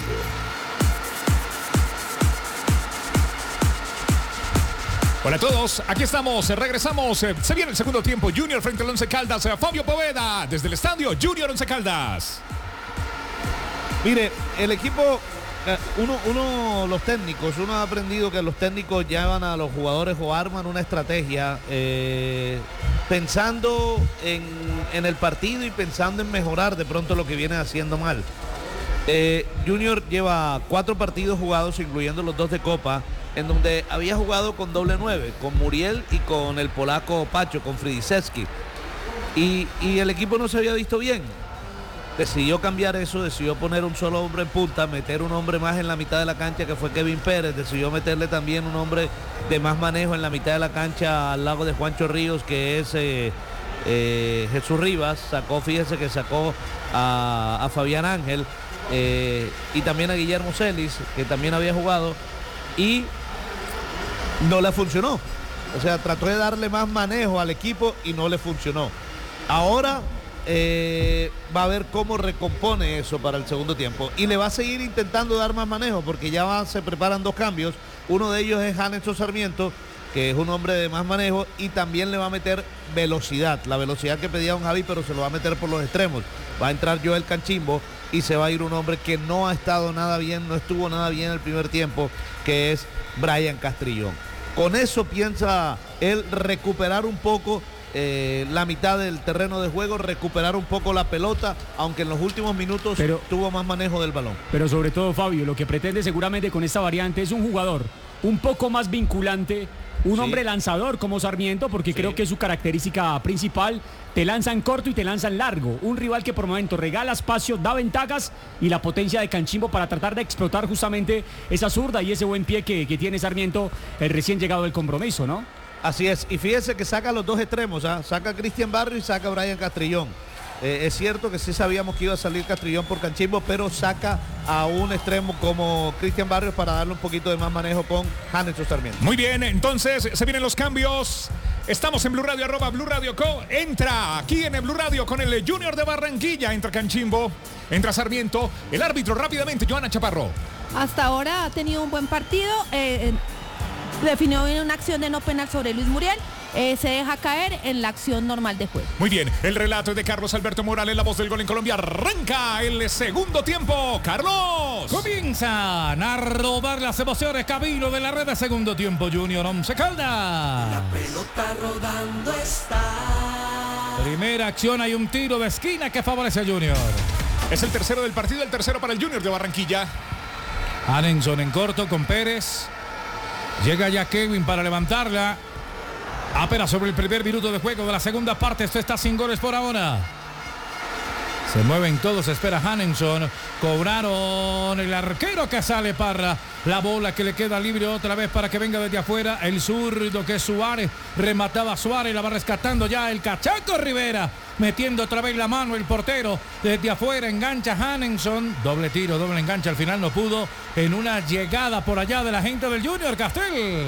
Hola a todos, aquí estamos, regresamos, se viene el segundo tiempo, Junior frente al Once Caldas, Fabio Poveda, desde el estadio Junior Once Caldas. Mire, el equipo, uno, uno, los técnicos, uno ha aprendido que los técnicos llevan a los jugadores o arman una estrategia eh, pensando en, en el partido y pensando en mejorar de pronto lo que viene haciendo mal. Eh, Junior lleva cuatro partidos jugados, incluyendo los dos de Copa, en donde había jugado con doble nueve, con Muriel y con el polaco Pacho, con Fridisewski. Y, y el equipo no se había visto bien. Decidió cambiar eso, decidió poner un solo hombre en punta, meter un hombre más en la mitad de la cancha, que fue Kevin Pérez. Decidió meterle también un hombre de más manejo en la mitad de la cancha al lado de Juancho Ríos, que es eh, eh, Jesús Rivas. Sacó, fíjese que sacó a, a Fabián Ángel eh, y también a Guillermo Celis, que también había jugado. Y no le funcionó. O sea, trató de darle más manejo al equipo y no le funcionó. Ahora eh, va a ver cómo recompone eso para el segundo tiempo. Y le va a seguir intentando dar más manejo, porque ya va, se preparan dos cambios. Uno de ellos es Janeso Sarmiento, que es un hombre de más manejo, y también le va a meter velocidad. La velocidad que pedía don Javi, pero se lo va a meter por los extremos. Va a entrar Joel Canchimbo y se va a ir un hombre que no ha estado nada bien, no estuvo nada bien el primer tiempo, que es Brian Castrillón. Con eso piensa él recuperar un poco eh, la mitad del terreno de juego, recuperar un poco la pelota, aunque en los últimos minutos pero, tuvo más manejo del balón. Pero sobre todo, Fabio, lo que pretende seguramente con esta variante es un jugador un poco más vinculante. Un Sí. hombre lanzador como Sarmiento, porque creo que es su característica principal. Te lanzan corto y te lanzan largo. Un rival que por momentos regala espacio, da ventajas, y la potencia de Canchimbo para tratar de explotar justamente esa zurda y ese buen pie que, que tiene Sarmiento, el recién llegado del compromiso, ¿no? Así es, y fíjese que saca los dos extremos, ¿ah? Saca a Cristian Barrio y saca a Brian Castrillón. Eh, es cierto que sí sabíamos que iba a salir Castrillón por Canchimbo, pero saca a un extremo como Cristian Barrios para darle un poquito de más manejo con Hanelson Sarmiento. Muy bien, entonces se vienen los cambios. Estamos en Blue Radio, arroba Blue Radio Co. Entra aquí en el Blue Radio con el Junior de Barranquilla. Entra Canchimbo, entra Sarmiento. El árbitro rápidamente, Johanna Chaparro. Hasta ahora ha tenido un buen partido. Eh, definió bien una acción de no penal sobre Luis Muriel. Eh, se deja caer en la acción normal de juego. Muy bien, el relato es de Carlos Alberto Morales, la voz del gol en Colombia. Arranca el segundo tiempo. Carlos. Comienzan a robar las emociones. Camino de la red de segundo tiempo. Junior Once Caldas. La pelota rodando está. Primera acción, hay un tiro de esquina que favorece a Junior. Es el tercero del partido, el tercero para el Junior de Barranquilla. Hanelson en corto con Pérez. Llega ya Kevin para levantarla. Apenas sobre el primer minuto de juego de la segunda parte. Esto está sin goles por ahora. Se mueven todos, espera Hanelson. Cobraron el arquero que sale Parra. La bola que le queda libre otra vez para que venga desde afuera. El zurdo que es Suárez. Remataba Suárez, la va rescatando ya el Cachaco Rivera. Metiendo otra vez la mano el portero. Desde afuera engancha Hanelson. Doble tiro, doble enganche. Al final no pudo. En una llegada por allá de la gente del Junior Castel.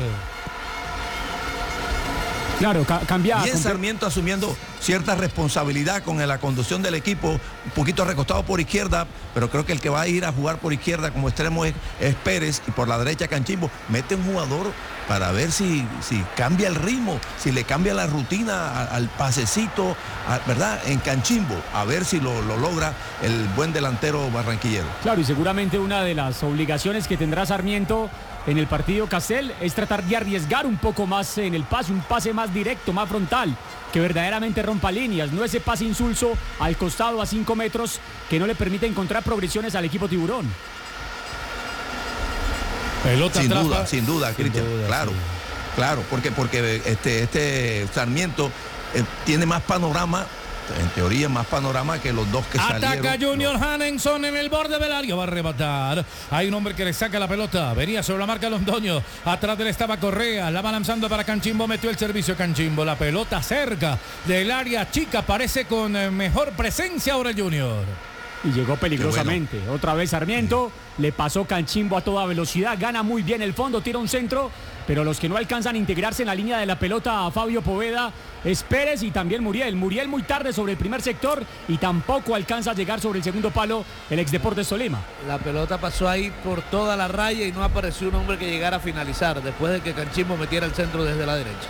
Claro, ca cambia. Bien Sarmiento asumiendo cierta responsabilidad con la conducción del equipo, un poquito recostado por izquierda, pero creo que el que va a ir a jugar por izquierda como extremo es, es Pérez, y por la derecha Canchimbo. Mete un jugador para ver si, si cambia el ritmo, si le cambia la rutina a, al pasecito, a, ¿verdad? En Canchimbo, a ver si lo, lo logra el buen delantero barranquillero. Claro, y seguramente una de las obligaciones que tendrá Sarmiento en el partido Castel es tratar de arriesgar un poco más en el pase, un pase más directo, más frontal, que verdaderamente rompa líneas, no ese pase insulso al costado a cinco metros que no le permite encontrar progresiones al equipo tiburón. Pelota sin duda, sin duda, Cristian, claro, sí. claro, porque, porque este, este Sarmiento eh, tiene más panorama. En teoría más panorama que los dos que Ataca salieron. Ataca Junior no. Hanelson en el borde del área. Va a arrebatar. Hay un hombre que le saca la pelota. Venía sobre la marca Londoño. Atrás de él estaba Correa. La va lanzando para Canchimbo. Metió el servicio Canchimbo. La pelota cerca del área chica. Parece con mejor presencia ahora el Junior. Y llegó peligrosamente. Bueno. Otra vez Sarmiento. Le pasó Canchimbo a toda velocidad. Gana muy bien el fondo. Tira un centro. Pero los que no alcanzan a integrarse en la línea de la pelota a Fabio Poveda es Pérez y también Muriel. Muriel muy tarde sobre el primer sector y tampoco alcanza a llegar sobre el segundo palo el ex Deportes Tolima. La pelota pasó ahí por toda la raya y no apareció un hombre que llegara a finalizar después de que Canchimbo metiera el centro desde la derecha.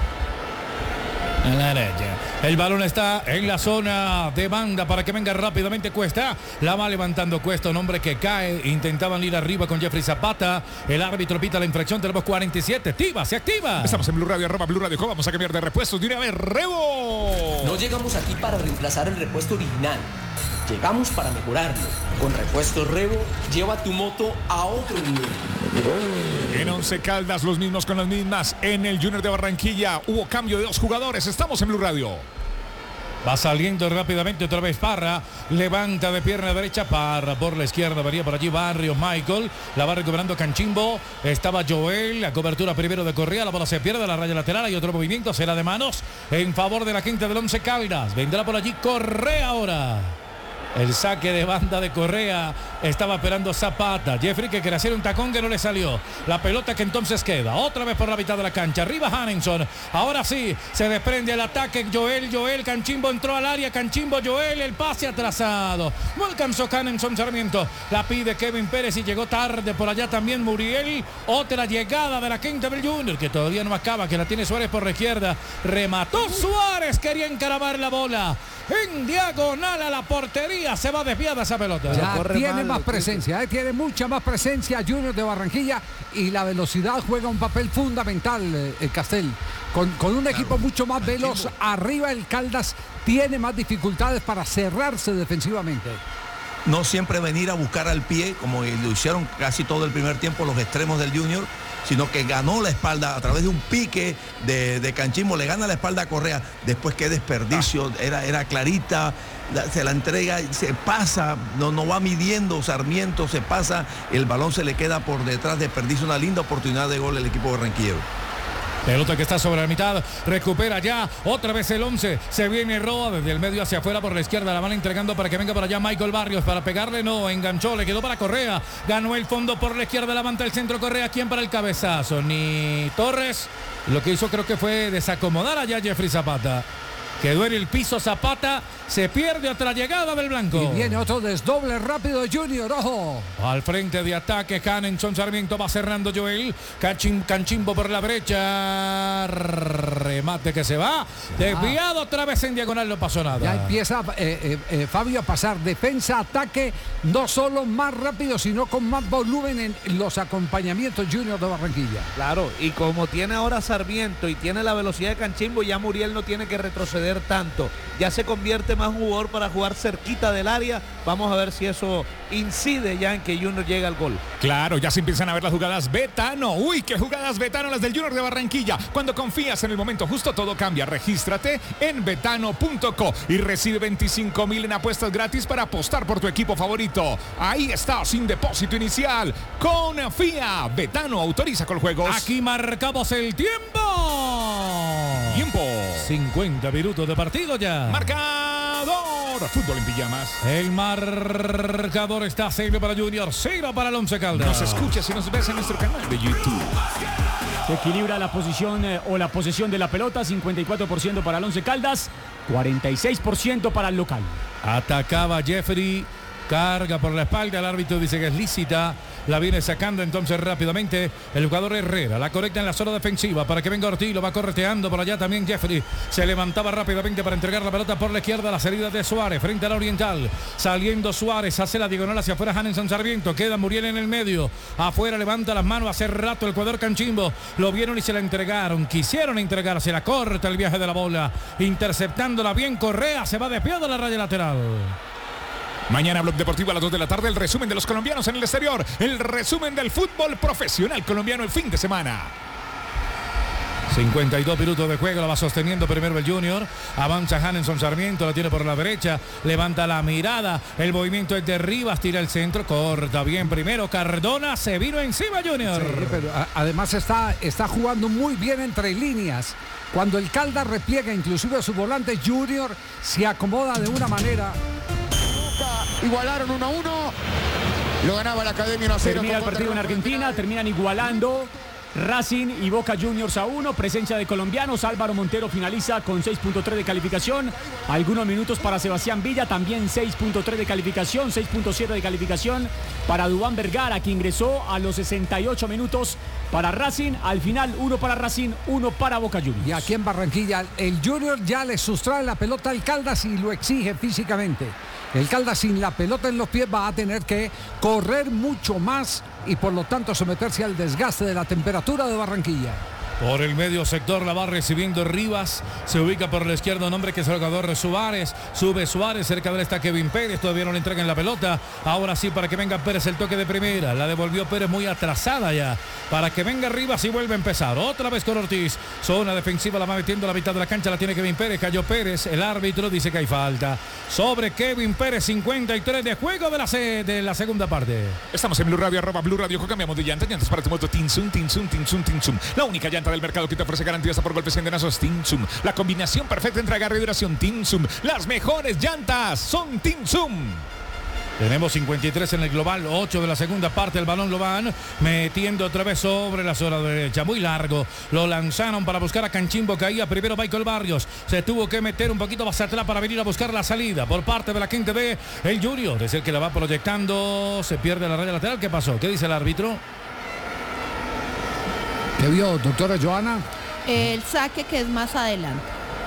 En la derecha. El balón está en la zona de banda para que venga rápidamente Cuesta. La va levantando Cuesta, un hombre que cae. Intentaban ir arriba con Jeffrey Zapata. El árbitro pita la infracción. Tenemos cuarenta y siete. Activa, se activa. Estamos en Blue Radio, arroba Blue Radio. Vamos a cambiar de repuestos de una vez. Rebo. No llegamos aquí para reemplazar el repuesto original. Llegamos para mejorarlo. Con Repuestos Rebo, lleva tu moto a otro nivel. En Once Caldas, los mismos con las mismas. En el Junior de Barranquilla hubo cambio de dos jugadores. Estamos en Blue Radio. Va saliendo rápidamente otra vez Parra. Levanta de pierna derecha. Parra por la izquierda. Venía por allí Barrios Michael. La va recuperando Canchimbo. Estaba Joel. La cobertura primero de Correa. La bola se pierde. La raya lateral. Hay otro movimiento. Será de manos en favor de la gente del Once Caldas. Vendrá por allí Correa ahora. El saque de banda de Correa. Estaba esperando Zapata. Jeffrey que quería hacer un tacón que no le salió. La pelota que entonces queda otra vez por la mitad de la cancha. Arriba Hanelson. Ahora sí se desprende el ataque. Joel, Joel. Canchimbo entró al área. Canchimbo, Joel. El pase atrasado. No alcanzó Hanelson Sarmiento. La pide Kevin Pérez y llegó tarde por allá también Muriel. Otra llegada de la quinta del Junior que todavía no acaba. Que la tiene Suárez por la izquierda. Remató Suárez. Quería encaramar la bola en diagonal a la portería. Se va desviada esa pelota. Ya tiene más presencia, eh, tiene mucha más presencia Junior de Barranquilla y la velocidad juega un papel fundamental, eh, el Castel. Con, con un equipo mucho más veloz, arriba el Caldas tiene más dificultades para cerrarse defensivamente. No siempre venir a buscar al pie, como lo hicieron casi todo el primer tiempo los extremos del Junior, sino que ganó la espalda a través de un pique de, de Canchimbo, le gana la espalda a Correa. Después qué desperdicio, era, era clarita, la, se la entrega, se pasa, no, no va midiendo Sarmiento, se pasa, el balón se le queda por detrás, desperdicia una linda oportunidad de gol el equipo barranquillero. Pelota que está sobre la mitad, recupera ya, otra vez el once, se viene Roa desde el medio hacia afuera por la izquierda, la van entregando para que venga para allá Michael Barrios, para pegarle no, enganchó, le quedó para Correa, ganó el fondo por la izquierda, levanta el centro Correa, ¿quién para el cabezazo? Ni Torres, lo que hizo creo que fue desacomodar allá Jeffrey Zapata. Quedó en el piso Zapata, se pierde otra llegada del blanco. Y viene otro desdoble rápido de Junior, ojo. Al frente de ataque, Hanenson Sarmiento va cerrando Joel. Canchim, Canchimbo por la brecha. Remate que se va. Desviado otra vez en diagonal, no pasó nada. Ya empieza eh, eh, eh, Fabio a pasar defensa, ataque, no solo más rápido, sino con más volumen en los acompañamientos Junior de Barranquilla. Claro, y como tiene ahora Sarmiento y tiene la velocidad de Canchimbo, ya Muriel no tiene que retroceder tanto, ya se convierte más jugador para jugar cerquita del área. Vamos a ver si eso incide ya en que Junior llegue al gol. Claro, ya se empiezan a ver las jugadas Betano. Uy, qué jugadas Betano las del Junior de Barranquilla. Cuando confías en el momento justo, todo cambia. Regístrate en betano punto co y recibe veinticinco mil en apuestas gratis para apostar por tu equipo favorito. Ahí está, sin depósito inicial. Confía. Betano autoriza con juegos. Aquí marcamos el tiempo. Tiempo. cincuenta minutos de partido ya. Marcador. Fútbol en pijamas. El marcador está cero para Junior, cero para el Once Caldas. Nos escuchas y nos ves en nuestro canal de YouTube. Se equilibra la posición eh, o la posesión de la pelota, cincuenta y cuatro por ciento para el Once Caldas, cuarenta y seis por ciento para el local. Atacaba Jeffrey, carga por la espalda, el árbitro dice que es lícita. La viene sacando entonces rápidamente el jugador Herrera. La conecta en la zona defensiva para que venga Ortiz. Lo va correteando por allá también Jeffrey. Se levantaba rápidamente para entregar la pelota por la izquierda. La salida de Suárez frente a la Oriental. Saliendo Suárez. Hace la diagonal hacia afuera Hanenson Sarmiento. Queda Muriel en el medio. Afuera levanta las manos. Hace rato el jugador Canchimbo. Lo vieron y se la entregaron. Quisieron entregarse. La corta el viaje de la bola. Interceptándola bien Correa. Se va desviado a la raya lateral. Mañana Blog Deportivo a las dos de la tarde, el resumen de los colombianos en el exterior, el resumen del fútbol profesional colombiano el fin de semana. cincuenta y dos minutos de juego, la va sosteniendo primero el Junior, avanza Hanenson Sarmiento, la tiene por la derecha, levanta la mirada, el movimiento es de Rivas, tira el centro, corta bien primero, Cardona, se vino encima Junior. Sí, pero a, además está, está jugando muy bien entre líneas. Cuando el Caldas repliega inclusive a su volante, Junior se acomoda de una manera. Igualaron uno a uno. Lo ganaba la Academia uno a cero. Termina el partido en Argentina, terminan igualando Racing y Boca Juniors a uno. Presencia de colombianos. Álvaro Montero finaliza con seis punto tres de calificación. Algunos minutos para Sebastián Villa, también seis punto tres de calificación. seis punto siete de calificación para Duván Vergara, que ingresó a los sesenta y ocho minutos para Racing. Al final, uno para Racing, uno para Boca Juniors. Y aquí en Barranquilla, el Junior ya le sustrae la pelota al Caldas y lo exige físicamente. El Caldas sin la pelota en los pies va a tener que correr mucho más y por lo tanto someterse al desgaste de la temperatura de Barranquilla. Por el medio sector la va recibiendo Rivas. Se ubica por la izquierda un hombre que es el jugador Suárez. Sube Suárez, cerca de él está Kevin Pérez. Todavía no le entregan la pelota. Ahora sí para que venga Pérez el toque de primera. La devolvió Pérez muy atrasada ya. Para que venga Rivas y vuelve a empezar. Otra vez con Ortiz. Zona defensiva la va metiendo a la mitad de la cancha. La tiene Kevin Pérez. Cayó Pérez. El árbitro dice que hay falta. Sobre Kevin Pérez, cincuenta y tres de juego de la, C, de la segunda parte. Estamos en Blue Radio, arroba Blue Radio. Cambiamos de llanta. Llantas para tu moto Tinsun, Tinsun, Tinsun, Tinsun. La única llanta del mercado que te ofrece garantía hasta por golpes y endenazos. Tinsum, la combinación perfecta entre agarre y duración. Tinsum, las mejores llantas son Tinsum. Tenemos cincuenta y tres en el global, ocho de la segunda parte. El balón lo van metiendo otra vez sobre la zona derecha. Muy largo. Lo lanzaron para buscar a Canchimbo. Caía primero Michael Barrios. Se tuvo que meter un poquito más atrás para venir a buscar la salida por parte de la gente de el Junior. Es el que la va proyectando. Se pierde la raya lateral. ¿Qué pasó? ¿Qué dice el árbitro? ¿Qué vio, doctora Joana? El saque que es más adelante.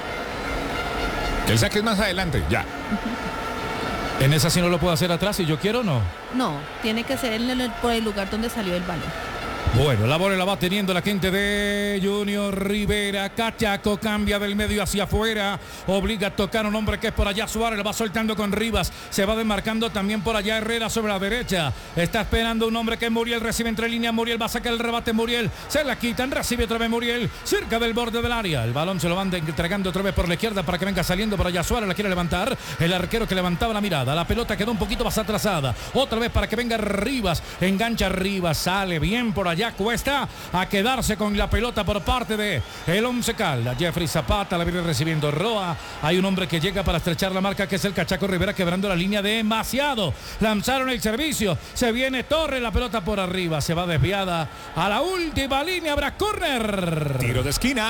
El saque es más adelante, ya. En esa sí no lo puedo hacer atrás si yo quiero o no. No, tiene que ser en el, por el lugar donde salió el balón. Bueno, la bola la va teniendo la gente de Junior Rivera. Cachaco cambia del medio hacia afuera. Obliga a tocar a un hombre que es por allá. Suárez lo va soltando con Rivas. Se va desmarcando también por allá Herrera sobre la derecha. Está esperando un hombre que Muriel recibe entre líneas. Muriel va a sacar el rebate. Muriel se la quitan. Recibe otra vez Muriel cerca del borde del área. El balón se lo van entregando otra vez por la izquierda para que venga saliendo por allá. Suárez la quiere levantar. El arquero que levantaba la mirada. La pelota quedó un poquito más atrasada. Otra vez para que venga Rivas. Engancha Rivas. Sale bien por allá. Cuesta a quedarse con la pelota por parte de el Once Caldas. Jeffrey Zapata la viene recibiendo Roa. Hay un hombre que llega para estrechar la marca, que es el Cachaco Rivera, quebrando la línea demasiado. Lanzaron el servicio. Se viene Torres, la pelota por arriba. Se va desviada a la última línea. Habrá córner. Tiro de esquina.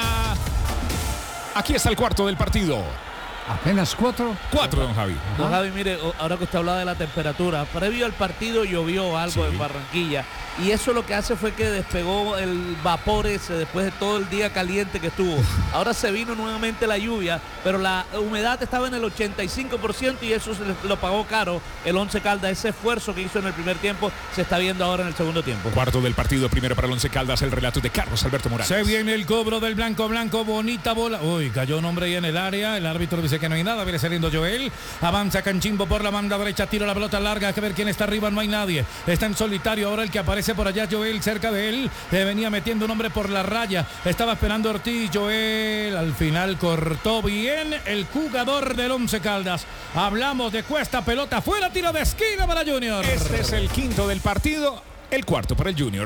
Aquí está el cuarto del partido. Apenas cuatro. Cuatro, don Javi. Don Javi, mire, ahora que usted hablaba de la temperatura, previo al partido llovió algo sí. en Barranquilla. Y eso lo que hace fue que despegó el vapor ese después de todo el día caliente que estuvo. Ahora se vino nuevamente la lluvia, pero la humedad estaba en el ochenta y cinco por ciento y eso se lo pagó caro el Once Caldas. Ese esfuerzo que hizo en el primer tiempo se está viendo ahora en el segundo tiempo. Cuarto del partido, primero para el Once Caldas, el relato de Carlos Alberto Morales. Se viene el cobro del blanco blanco, bonita bola. Uy, cayó un hombre ahí en el área. El árbitro dice que no hay nada. Viene saliendo Joel. Avanza Canchimbo por la banda derecha. Tira la pelota larga. Hay que ver quién está arriba. No hay nadie. Está en solitario. Ahora el que aparece por allá, Joel, cerca de él. Le venía metiendo un hombre por la raya. Estaba esperando Ortiz. Joel al final cortó bien el jugador del Once Caldas. Hablamos de Cuesta. Pelota fuera. Tiro de esquina para Junior. Este es el quinto del partido. El cuarto para el Junior.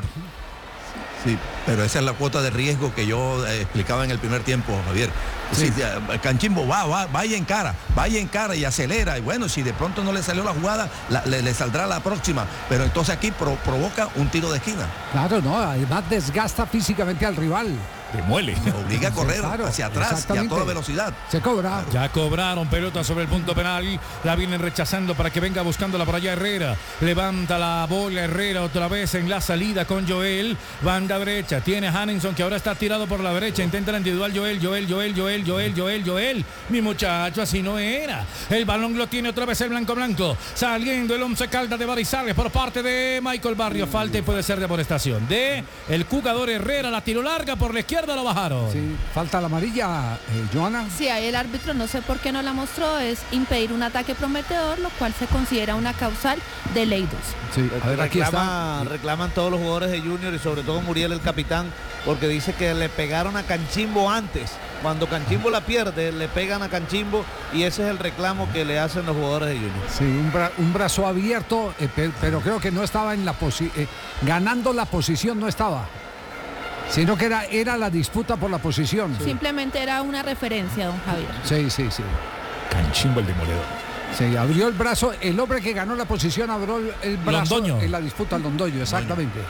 Sí, pero esa es la cuota de riesgo que yo eh, explicaba en el primer tiempo, Javier. Sí. Si, eh, Canchimbo va, va, vaya en cara, vaya en cara y acelera. Y bueno, si de pronto no le salió la jugada, la, le, le saldrá la próxima. Pero entonces aquí pro, provoca un tiro de esquina. Claro, no, además desgasta físicamente al rival. Demuele. Le obliga a correr sí, claro, hacia atrás y a toda velocidad. Se cobra. Ya cobraron pelota sobre el punto penal. La vienen rechazando para que venga buscándola por allá Herrera. Levanta la bola Herrera otra vez en la salida con Joel. Banda derecha. Tiene Hanninson que ahora está tirado por la derecha. Intenta la individual Joel, Joel, Joel, Joel, Joel, Joel, Joel. Mi muchacho, así no era. El balón lo tiene otra vez el blanco blanco. Saliendo el Once Caldas de Barizales por parte de Michael Barrio. Falta y puede ser de amonestación de el jugador Herrera. La tiro larga por la izquierda. Lo bajaron. Sí, falta la amarilla, eh, Joana. Sí, ahí el árbitro no sé por qué no la mostró, es impedir un ataque prometedor, lo cual se considera una causal de ley dos. Sí, a ver, aquí Reclama, está. reclaman todos los jugadores de Junior y sobre todo Muriel, el capitán, porque dice que le pegaron a Canchimbo antes. Cuando Canchimbo la pierde, le pegan a Canchimbo y ese es el reclamo que le hacen los jugadores de Junior. Sí, un, bra un brazo abierto, eh, pero, pero creo que no estaba en la posición, eh, ganando la posición no estaba. Sino que era, era la disputa por la posición. Simplemente era una referencia, don Javier. Sí, sí, sí. Canchimbo el demoledor. Sí, abrió el brazo. El hombre que ganó la posición abrió el brazo Londoño. En la disputa al Londoño, exactamente.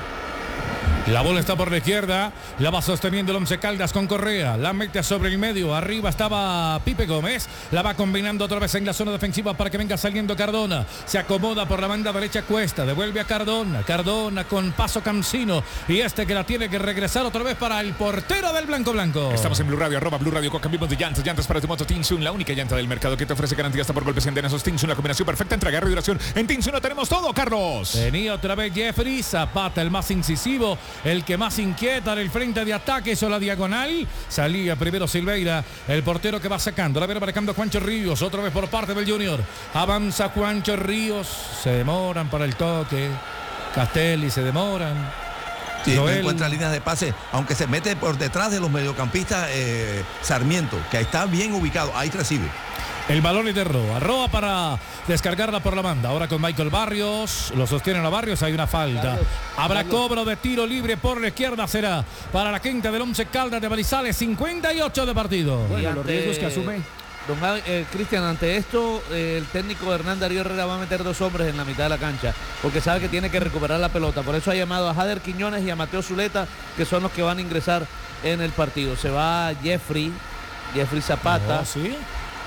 La bola está por la izquierda, la va sosteniendo el Once Caldas con Correa, la mete sobre el medio, arriba estaba Pipe Gómez, la va combinando otra vez en la zona defensiva para que venga saliendo Cardona, se acomoda por la banda derecha Cuesta, devuelve a Cardona, Cardona con paso Cancino y este que la tiene que regresar otra vez para el portero del Blanco Blanco. Estamos en Blue Radio, arroba Blue Radio, con cambiamos de llantas, llantas para tu moto Tinsun, la única llanta del mercado que te ofrece garantía hasta por golpes enderesos. Tinsun, la combinación perfecta entre agarre y duración. En Tinsun lo tenemos todo, Carlos. Venía otra vez Jeffrey Zapata, el más incisivo, el que más inquieta en el frente de ataque, hizo la diagonal, salía primero Silveira, el portero que va sacando, la viene marcando Juancho Ríos, otra vez por parte del Junior, avanza Juancho Ríos, se demoran para el toque, Castelli se demoran. Sí, no encuentra líneas de pase, aunque se mete por detrás de los mediocampistas eh, Sarmiento, que está bien ubicado, ahí recibe. El balón es de Roa. Roa para descargarla por la banda. Ahora con Michael Barrios. Lo sostienen a Barrios. Hay una falta. Carlos, Habrá Carlos. cobro de tiro libre por la izquierda. Será para la quinta del Once Caldas de Barizales. cincuenta y ocho de partido. Bueno, ante, los riesgos que asume. Don Javi, eh, Cristian, ante esto, eh, el técnico Hernán Darío Herrera va a meter dos hombres en la mitad de la cancha, porque sabe que tiene que recuperar la pelota. Por eso ha llamado a Jader Quiñones y a Mateo Zuleta, que son los que van a ingresar en el partido. Se va Jeffrey, Jeffrey Zapata. Oh, ¿sí?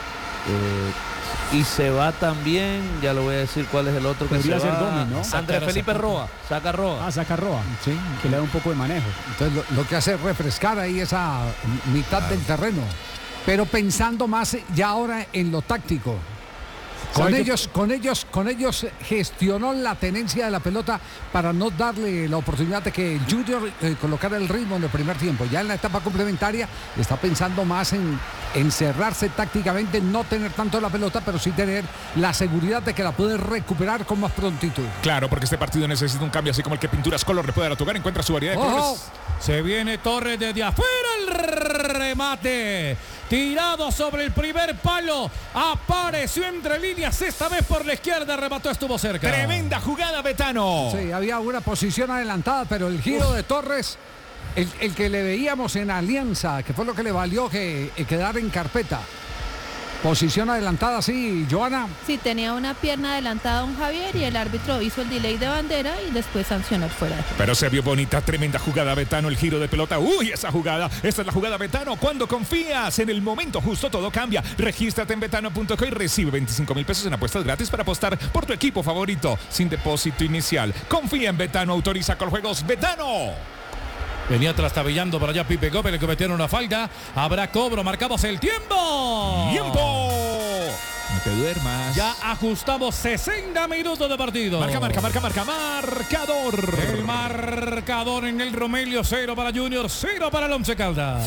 Eh, y se va también, ya lo voy a decir cuál es el otro que Podría se ser va. Gómez, ¿no? Andrés Felipe Roa, saca Roa. Ah, saca Roa. Sí, que le da un poco de manejo. Entonces lo, lo que hace es refrescar ahí esa mitad del terreno, pero pensando más ya ahora en lo táctico. Con ellos, con ellos, con ellos gestionó la tenencia de la pelota para no darle la oportunidad de que el Junior eh, colocara el ritmo en el primer tiempo. Ya en la etapa complementaria está pensando más en encerrarse tácticamente, no tener tanto la pelota, pero sí tener la seguridad de que la puede recuperar con más prontitud. Claro, porque este partido necesita un cambio así como el que Pinturas Color le puede dar a tocar. Encuentra su variedad de ¡Ojo! colores. Se viene Torres desde afuera, el remate. Tirado sobre el primer palo. Apareció entre líneas, esta vez por la izquierda, remató, estuvo cerca. Tremenda jugada, Betano. Sí, había una posición adelantada, pero el giro Uf. de Torres, el, el que le veíamos en Alianza, que fue lo que le valió que eh, quedara en carpeta. Posición adelantada, sí, Joana. Sí, tenía una pierna adelantada don Javier y el árbitro hizo el delay de bandera y después sancionó el fuera de juego. Pero se vio bonita, tremenda jugada, Betano, el giro de pelota. Uy, esa jugada, esta es la jugada, Betano. Cuando confías en el momento justo, todo cambia. Regístrate en betano punto co y recibe veinticinco mil pesos en apuestas gratis para apostar por tu equipo favorito sin depósito inicial. Confía en Betano, autoriza con juegos Betano. Venía trastabillando por allá Pipe Gómez, le cometieron una falta. Habrá cobro, marcamos el tiempo. ¡Tiempo! No te duermas. Ya ajustamos sesenta minutos de partido. Marca, marca, marca, marca, marcador. El marcador en el Romelio, cero para Junior, cero para el Once Caldas.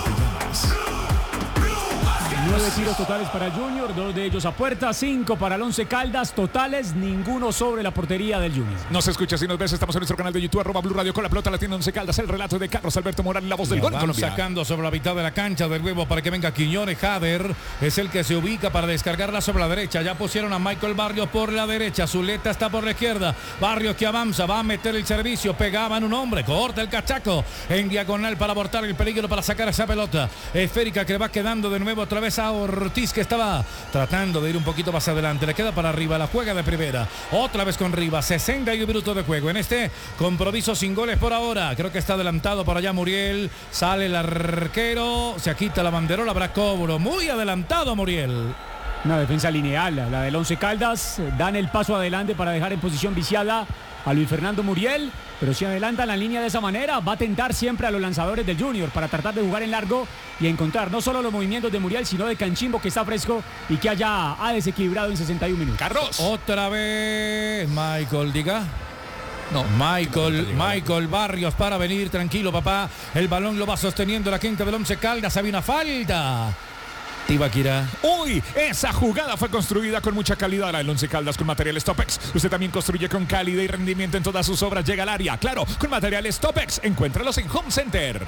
Nueve tiros totales para Junior, dos de ellos a puerta, cinco para el Once Caldas, totales, ninguno sobre la portería del Junior. Nos escuchas y nos ves, estamos en nuestro canal de YouTube, arroba Blue Radio, con la pelota la tiene Once Caldas, el relato de Carlos Alberto Morales, la voz del gol. Van sacando sobre la mitad de la cancha de nuevo para que venga Quiñones. Jader es el que se ubica para descargarla sobre la derecha. Ya pusieron a Michael Barrios por la derecha, Zuleta está por la izquierda. Barrios que avanza, va a meter el servicio, pegaban un hombre, corta el cachaco en diagonal para abortar el peligro, para sacar esa pelota esférica que le va quedando de nuevo otra vez a Ortiz, que estaba tratando de ir un poquito más adelante. Le queda para arriba, la juega de primera. Otra vez con Rivas, sesenta y un minutos de juego. En este compromiso sin goles por ahora. Creo que está adelantado por allá Muriel. Sale el arquero, se quita la banderola, habrá cobro. Muy adelantado Muriel. Una defensa lineal, la del Once Caldas. Dan el paso adelante para dejar en posición viciada a Luis Fernando Muriel, pero si adelanta la línea de esa manera, va a tentar siempre a los lanzadores del Junior para tratar de jugar en largo y encontrar no solo los movimientos de Muriel, sino de Canchimbo, que está fresco y que allá ha desequilibrado en sesenta y un minutos. Carlos. Otra vez Michael, diga. No, Michael, Michael Barrios para venir, tranquilo papá. El balón lo va sosteniendo la quinta del Once Caldas, había una falta. Tibaquira. Uy, esa jugada fue construida con mucha calidad. La del Once Caldas con materiales Topex. Usted también construye con calidad y rendimiento en todas sus obras. Llega al área, claro, con materiales Topex. Encuéntralos en Home Center.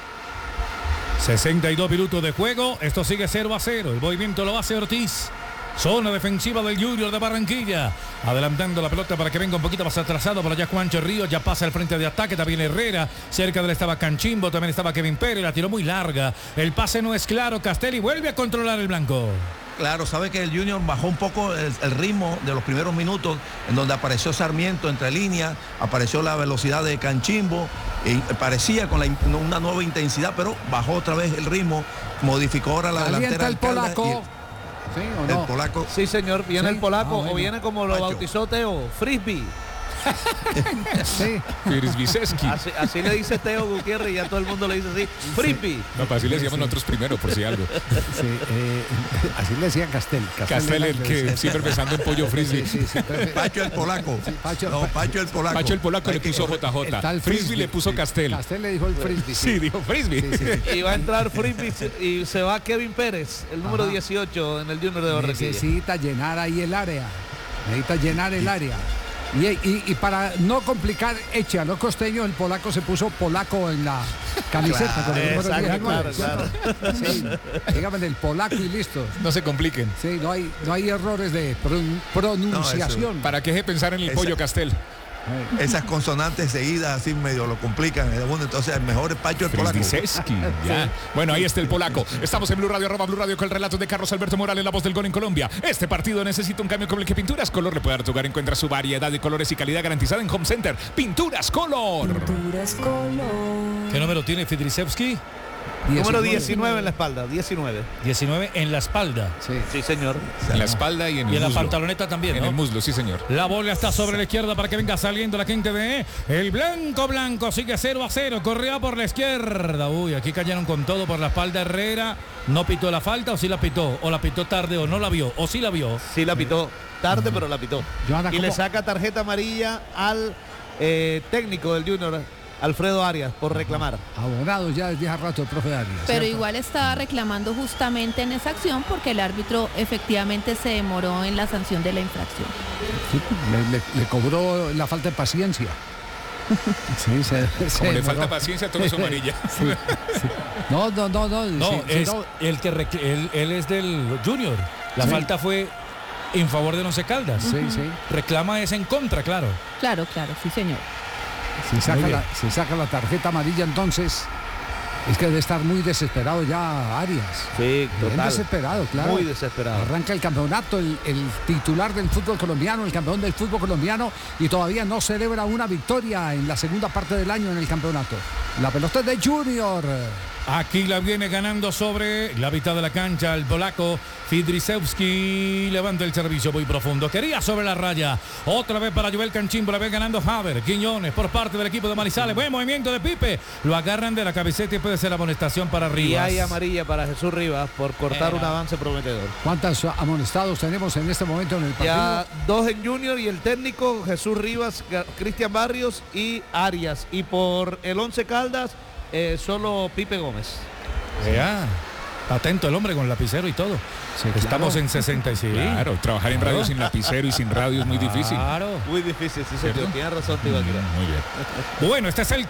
sesenta y dos minutos de juego. Esto sigue cero a cero. El movimiento lo hace Ortiz. Zona defensiva del Junior de Barranquilla. Adelantando la pelota para que venga un poquito más atrasado. Por allá Juancho Ríos ya pasa al frente de ataque. También Herrera. Cerca de él estaba Canchimbo. También estaba Kevin Pérez. La tiró muy larga. El pase no es claro. Castelli vuelve a controlar el blanco. Claro, sabe que el Junior bajó un poco el, el ritmo de los primeros minutos, en donde apareció Sarmiento entre líneas, apareció la velocidad de Canchimbo, y parecía con la, una nueva intensidad, pero bajó otra vez el ritmo, modificó ahora la Calienta delantera. El polaco. El, ¿Sí o no? El polaco. Sí, señor, viene ¿Sí? el polaco, Ah, bueno. o viene como lo Pacho. bautizó Teo, Frisbee. Sí. Frisbiseski. Así, así le dice Teo Gutiérrez y ya todo el mundo le dice así, Frisbee. No, pues así le decíamos nosotros primero, por si algo. Sí, eh, así le decía Castel. Castel, el que siempre pensando en pollo frisbee. Sí, sí, sí, pero- Pacho el polaco. Sí, Pacho- no, Pacho el polaco. Pacho el polaco le Hay que- puso J el J. tal Frisbee le puso sí. Castel. Castel le dijo el frisbee. Sí, dijo Frisbee. Sí, sí, sí. Y va a entrar Frisbee y se va Kevin Pérez, el número Ajá. dieciocho en el Junior de Barranquilla. Necesita llenar ahí el área. Necesita llenar el área. Y, y- y para no complicar, eche a los costeños, el polaco se puso polaco en la camiseta. Claro, con el número exacto, diecinueve, claro, ¿cierto? Sí, dígame el polaco y listo. No se compliquen. Sí, no hay, no hay errores de pron- pronunciación. ¿Para qué deje pensar en el Esa- pollo Castel? Esas consonantes seguidas así medio lo complican. Entonces, el mejor es Pacho el polaco. Frisbiseski, ya. Bueno, ahí está el polaco. Estamos en Blue Radio, arroba Blue Radio, con el relato de Carlos Alberto Morales, la voz del gol en Colombia. Este partido necesita un cambio como el que Pinturas Color le puede dar lugar. Encuentra su variedad de colores y calidad garantizada en Home Center. Pinturas Color. ¿Qué número tiene Fidrisevski? Número diecinueve en la espalda, diecinueve. diecinueve en la espalda. Sí, sí señor. En la espalda y en el Y en la muslo. pantaloneta también, En ¿no? el muslo, sí señor. La bola está sobre la izquierda para que venga saliendo la gente de el blanco blanco. Sigue cero a cero. Correa por la izquierda. Uy, aquí cayeron con todo por la espalda Herrera. ¿No pitó la falta o sí la pitó? ¿O la pitó tarde o no la vio? ¿O sí la vio? Sí la pitó. Tarde, pero la pitó. Johanna, Y le ¿cómo? saca tarjeta amarilla al eh, técnico del Junior, Alfredo Arias, por reclamar. Abogado ya desde hace rato el profe Arias. Pero ¿cierto? igual estaba reclamando justamente en esa acción porque el árbitro efectivamente se demoró en la sanción de la infracción. Sí, le, le- le cobró la falta de paciencia. Sí, se, se Como le demoró. falta paciencia, todo es amarilla. Sí, sí. No, no, no, no. No, sí, sí, es no. el que rec- él, él es del Junior. La Sí. falta fue en favor del Once Caldas. Sí, sí. Reclama es en contra, claro. Claro, claro, sí señor. Si saca, Muy bien. la, si saca la tarjeta amarilla, entonces es que debe estar muy desesperado ya Arias. Sí, Bien total. desesperado, claro. Muy desesperado. Arranca el campeonato, el, el titular del fútbol colombiano, el campeón del fútbol colombiano, y todavía no celebra una victoria en la segunda parte del año en el campeonato. La pelota es de Junior. Aquí la viene ganando sobre la mitad de la cancha el polaco Fidrisewski. Levanta el servicio muy profundo. Quería sobre la raya. Otra vez para Joel Canchimbo. La ve ganando Haber. Quiñones por parte del equipo de Manizales. Buen movimiento de Pipe. Lo agarran de la cabeceta y puede ser amonestación para Y Rivas. hay amarilla para Jesús Rivas por cortar Eh. un avance prometedor. ¿Cuántos amonestados tenemos en este momento en el partido? Ya dos en Junior y el técnico Jesús Rivas, Ga- Cristian Barrios y Arias. Y por el Once Caldas, eh, solo Pipe Gómez. Ya. Atento el hombre con lapicero y todo. Estamos claro. en sesenta y seis. Claro, trabajar en radio sin lapicero y sin radio es muy difícil. Claro. Muy difícil, sí, señor. ¿Cierto? Tienes razón, te iba a creer. Muy bien. Bueno, este es el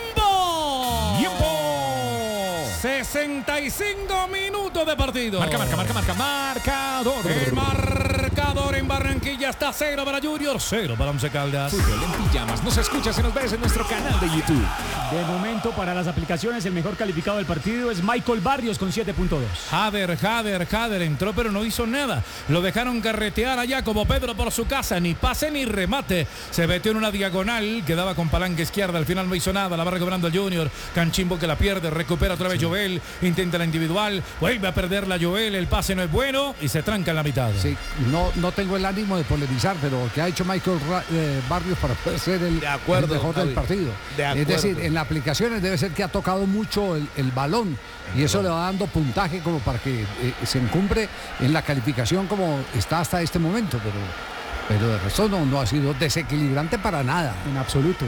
tiempo. ¡Tiempo! sesenta y cinco minutos de partido. Marca, marca, marca, marca, marcador. El marcador en Barranquilla está cero para Junior, cero para Once Caldas. Fútbol en pijamas. Nos escuchas y nos ves en nuestro canal de YouTube. De momento, para las aplicaciones, el mejor calificado del partido es Michael Barrios con siete punto dos. Hader, Hader, Hader entró pero no hizo nada. Lo dejaron carretear allá como Pedro por su casa. Ni pase ni remate. Se metió en una diagonal. Quedaba con palanca izquierda. Al final no hizo nada. La va recuperando el Junior. Canchimbo que la pierde. Recupera otra vez Joel. Intenta la individual. Vuelve a perder la Joel. El pase no es bueno. Y se tranca en la mitad. Sí, no, no tengo el ánimo de polemizar, pero que ha hecho Michael Ra- eh, Barrios para poder ser el, De acuerdo, el mejor Javi. del partido. De Es acuerdo. decir, en las aplicaciones debe ser que ha tocado mucho el, el balón y eso le va dando puntaje como para que eh, se encumbre en la calificación como está hasta este momento, pero, pero de resto no, no ha sido desequilibrante para nada. En absoluto.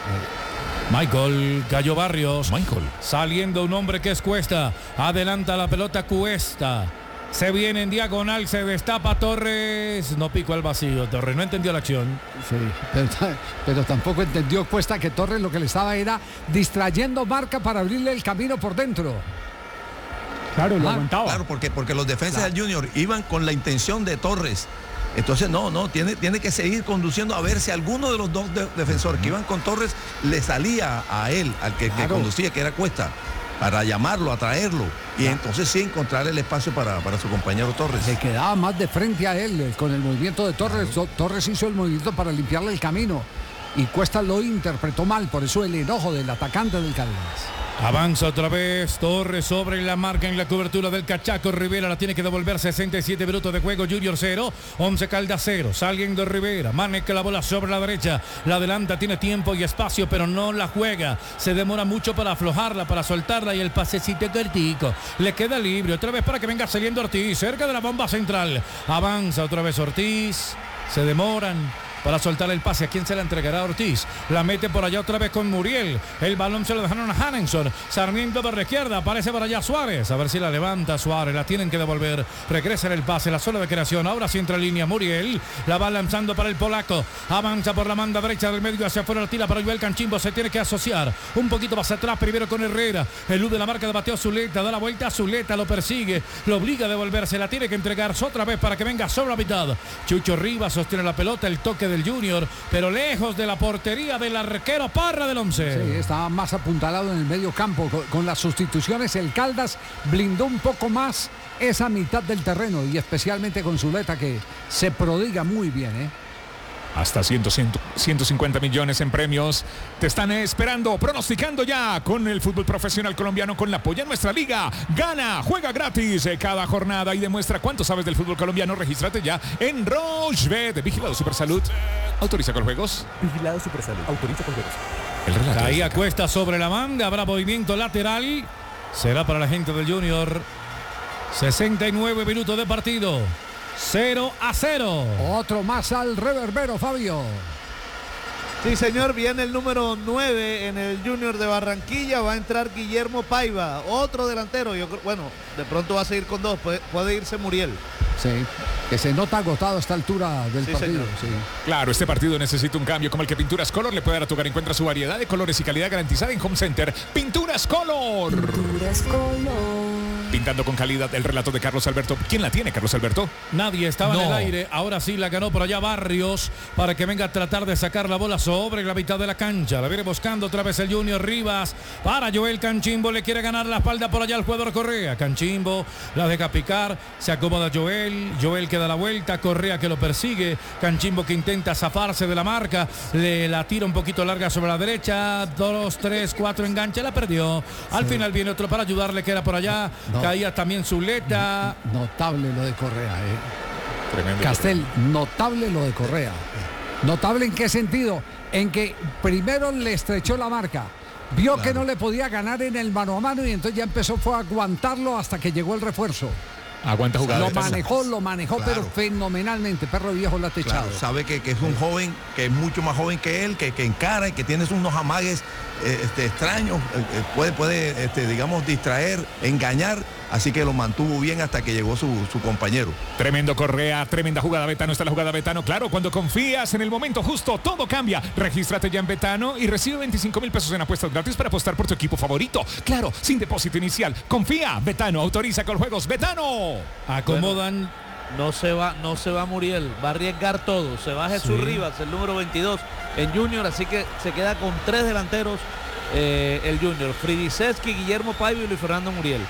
Michael Gallo Barrios. Michael. Saliendo un hombre que es Cuesta. Adelanta la pelota Cuesta. Se viene en diagonal, se destapa Torres. No picó al vacío. Torres no entendió la acción. Sí, pero, pero tampoco entendió Cuesta que Torres lo que le estaba era distrayendo marca para abrirle el camino por dentro. Claro, lo Ah, aguantaba. Claro, porque, porque los defensas del Junior iban con la intención de Torres. Entonces, no, no, tiene, tiene que seguir conduciendo a ver si alguno de los dos de- defensores que iban con Torres le salía a él, al que, que Claro. conducía, que era Cuesta, para llamarlo, atraerlo. Y entonces sí encontrar el espacio para, para su compañero Torres. Le quedaba más de frente a él eh, con el movimiento de Torres. To- Torres hizo el movimiento para limpiarle el camino y Cuesta lo interpretó mal, por eso el enojo del atacante del Caldas. Avanza otra vez Torres sobre la marca en la cobertura del Cachaco. Rivera la tiene que devolver. Sesenta y siete minutos de juego. Junior cero, Once Caldas cero. Saliendo Rivera, maneja la bola sobre la derecha, la adelanta, tiene tiempo y espacio pero no la juega. Se demora mucho para aflojarla, para soltarla y el pasecito cortico. Le queda libre otra vez para que venga saliendo Ortiz cerca de la bomba central. Avanza otra vez Ortiz. Se demoran para soltar el pase. ¿A quién se la entregará a Ortiz? La mete por allá otra vez con Muriel. El balón se lo dejaron a Hanenson. Sarmiento por la izquierda. Aparece por allá Suárez. A ver si la levanta Suárez. La tienen que devolver. Regresa en el pase. La zona de creación. Ahora sí entra en línea Muriel. La va lanzando para el polaco. Avanza por la banda derecha del medio hacia afuera. La tira para Joel Canchimbo. Se tiene que asociar. Un poquito más atrás. Primero con Herrera. Elude la marca de Mateo Zuleta. Da la vuelta a Zuleta. Lo persigue. Lo obliga a devolverse. La tiene que entregarse otra vez para que venga sobre la mitad. Chucho Rivas sostiene la pelota. El toque del Junior, pero lejos de la portería del arquero Parra del Once. Sí, estaba más apuntalado en el medio campo. Con, con las sustituciones, el Caldas blindó un poco más esa mitad del terreno y especialmente con Zuleta que se prodiga muy bien, ¿eh? Hasta cien, ciento cincuenta millones en premios te están esperando, pronosticando ya con el fútbol profesional colombiano, con la Polla Nuestra Liga. Gana, juega gratis cada jornada y demuestra cuánto sabes del fútbol colombiano. Regístrate ya en Rochebet. Vigilado Supersalud. Autoriza con juegos. Vigilado Supersalud. Autoriza con juegos. El relato ahí acuesta sobre la manga. Habrá movimiento lateral. Será para la gente del Junior. sesenta y nueve minutos de partido. cero a cero. Otro más al reverbero, Fabio. Sí, señor, viene el número nueve en el Junior de Barranquilla. Va a entrar Guillermo Paiva, otro delantero. Yo, bueno, de pronto va a seguir con dos. Puede, puede irse Muriel. Sí, que se nota agotado a esta altura del sí, partido. Sí. Claro, este partido necesita un cambio como el que Pinturas Color le puede dar a tu hogar. Encuentra su variedad de colores y calidad garantizada en Home Center. Pinturas Color. Pinturas Color. Pintando con calidad. El relato de Carlos Alberto. ¿Quién la tiene, Carlos Alberto? Nadie estaba no. en el aire. Ahora sí la ganó por allá Barrios para que venga a tratar de sacar la bola sobre la mitad de la cancha. La viene buscando otra vez el Junior. Rivas para Joel Canchimbo. Le quiere ganar la espalda por allá al jugador Correa. Canchimbo la deja picar. Se acomoda Joel. Joel que da la vuelta. Correa que lo persigue. Canchimbo que intenta zafarse de la marca. Le la tira un poquito larga sobre la derecha. Dos, tres, cuatro engancha. La perdió. Al sí. final viene otro para ayudarle que era por allá. No. Caía también Zuleta. Notable lo de Correa, ¿eh? Tremendo. Castel, notable lo de Correa. ¿Notable en qué sentido? En que primero le estrechó la marca. Vio claro. que no le podía ganar en el mano a mano y entonces ya empezó fue a aguantarlo hasta que llegó el refuerzo. Aguanta jugada. Lo manejó, lo manejó, claro. pero fenomenalmente. Perro viejo la techado. Claro, sabe que, que es un joven, que es mucho más joven que él, que, que encara y que tiene unos amagues eh, este, extraños. Eh, puede, puede este, digamos, distraer, engañar. Así que lo mantuvo bien hasta que llegó su, su compañero. Tremendo Correa, tremenda jugada Betano. Está la jugada Betano. Claro, cuando confías en el momento justo, todo cambia. Regístrate ya en Betano y recibe veinticinco mil pesos en apuestas gratis para apostar por tu equipo favorito. Claro, sin depósito inicial. Confía, Betano. Autoriza con juegos. Betano. Acomodan. Bueno, no se va, no se va Muriel. Va a arriesgar todo. Se va Jesús sí. Rivas, el número veintidós en Junior. Así que se queda con tres delanteros. Eh, el Junior, Fridisevski, Guillermo Paiva y Luis Fernando Muriel.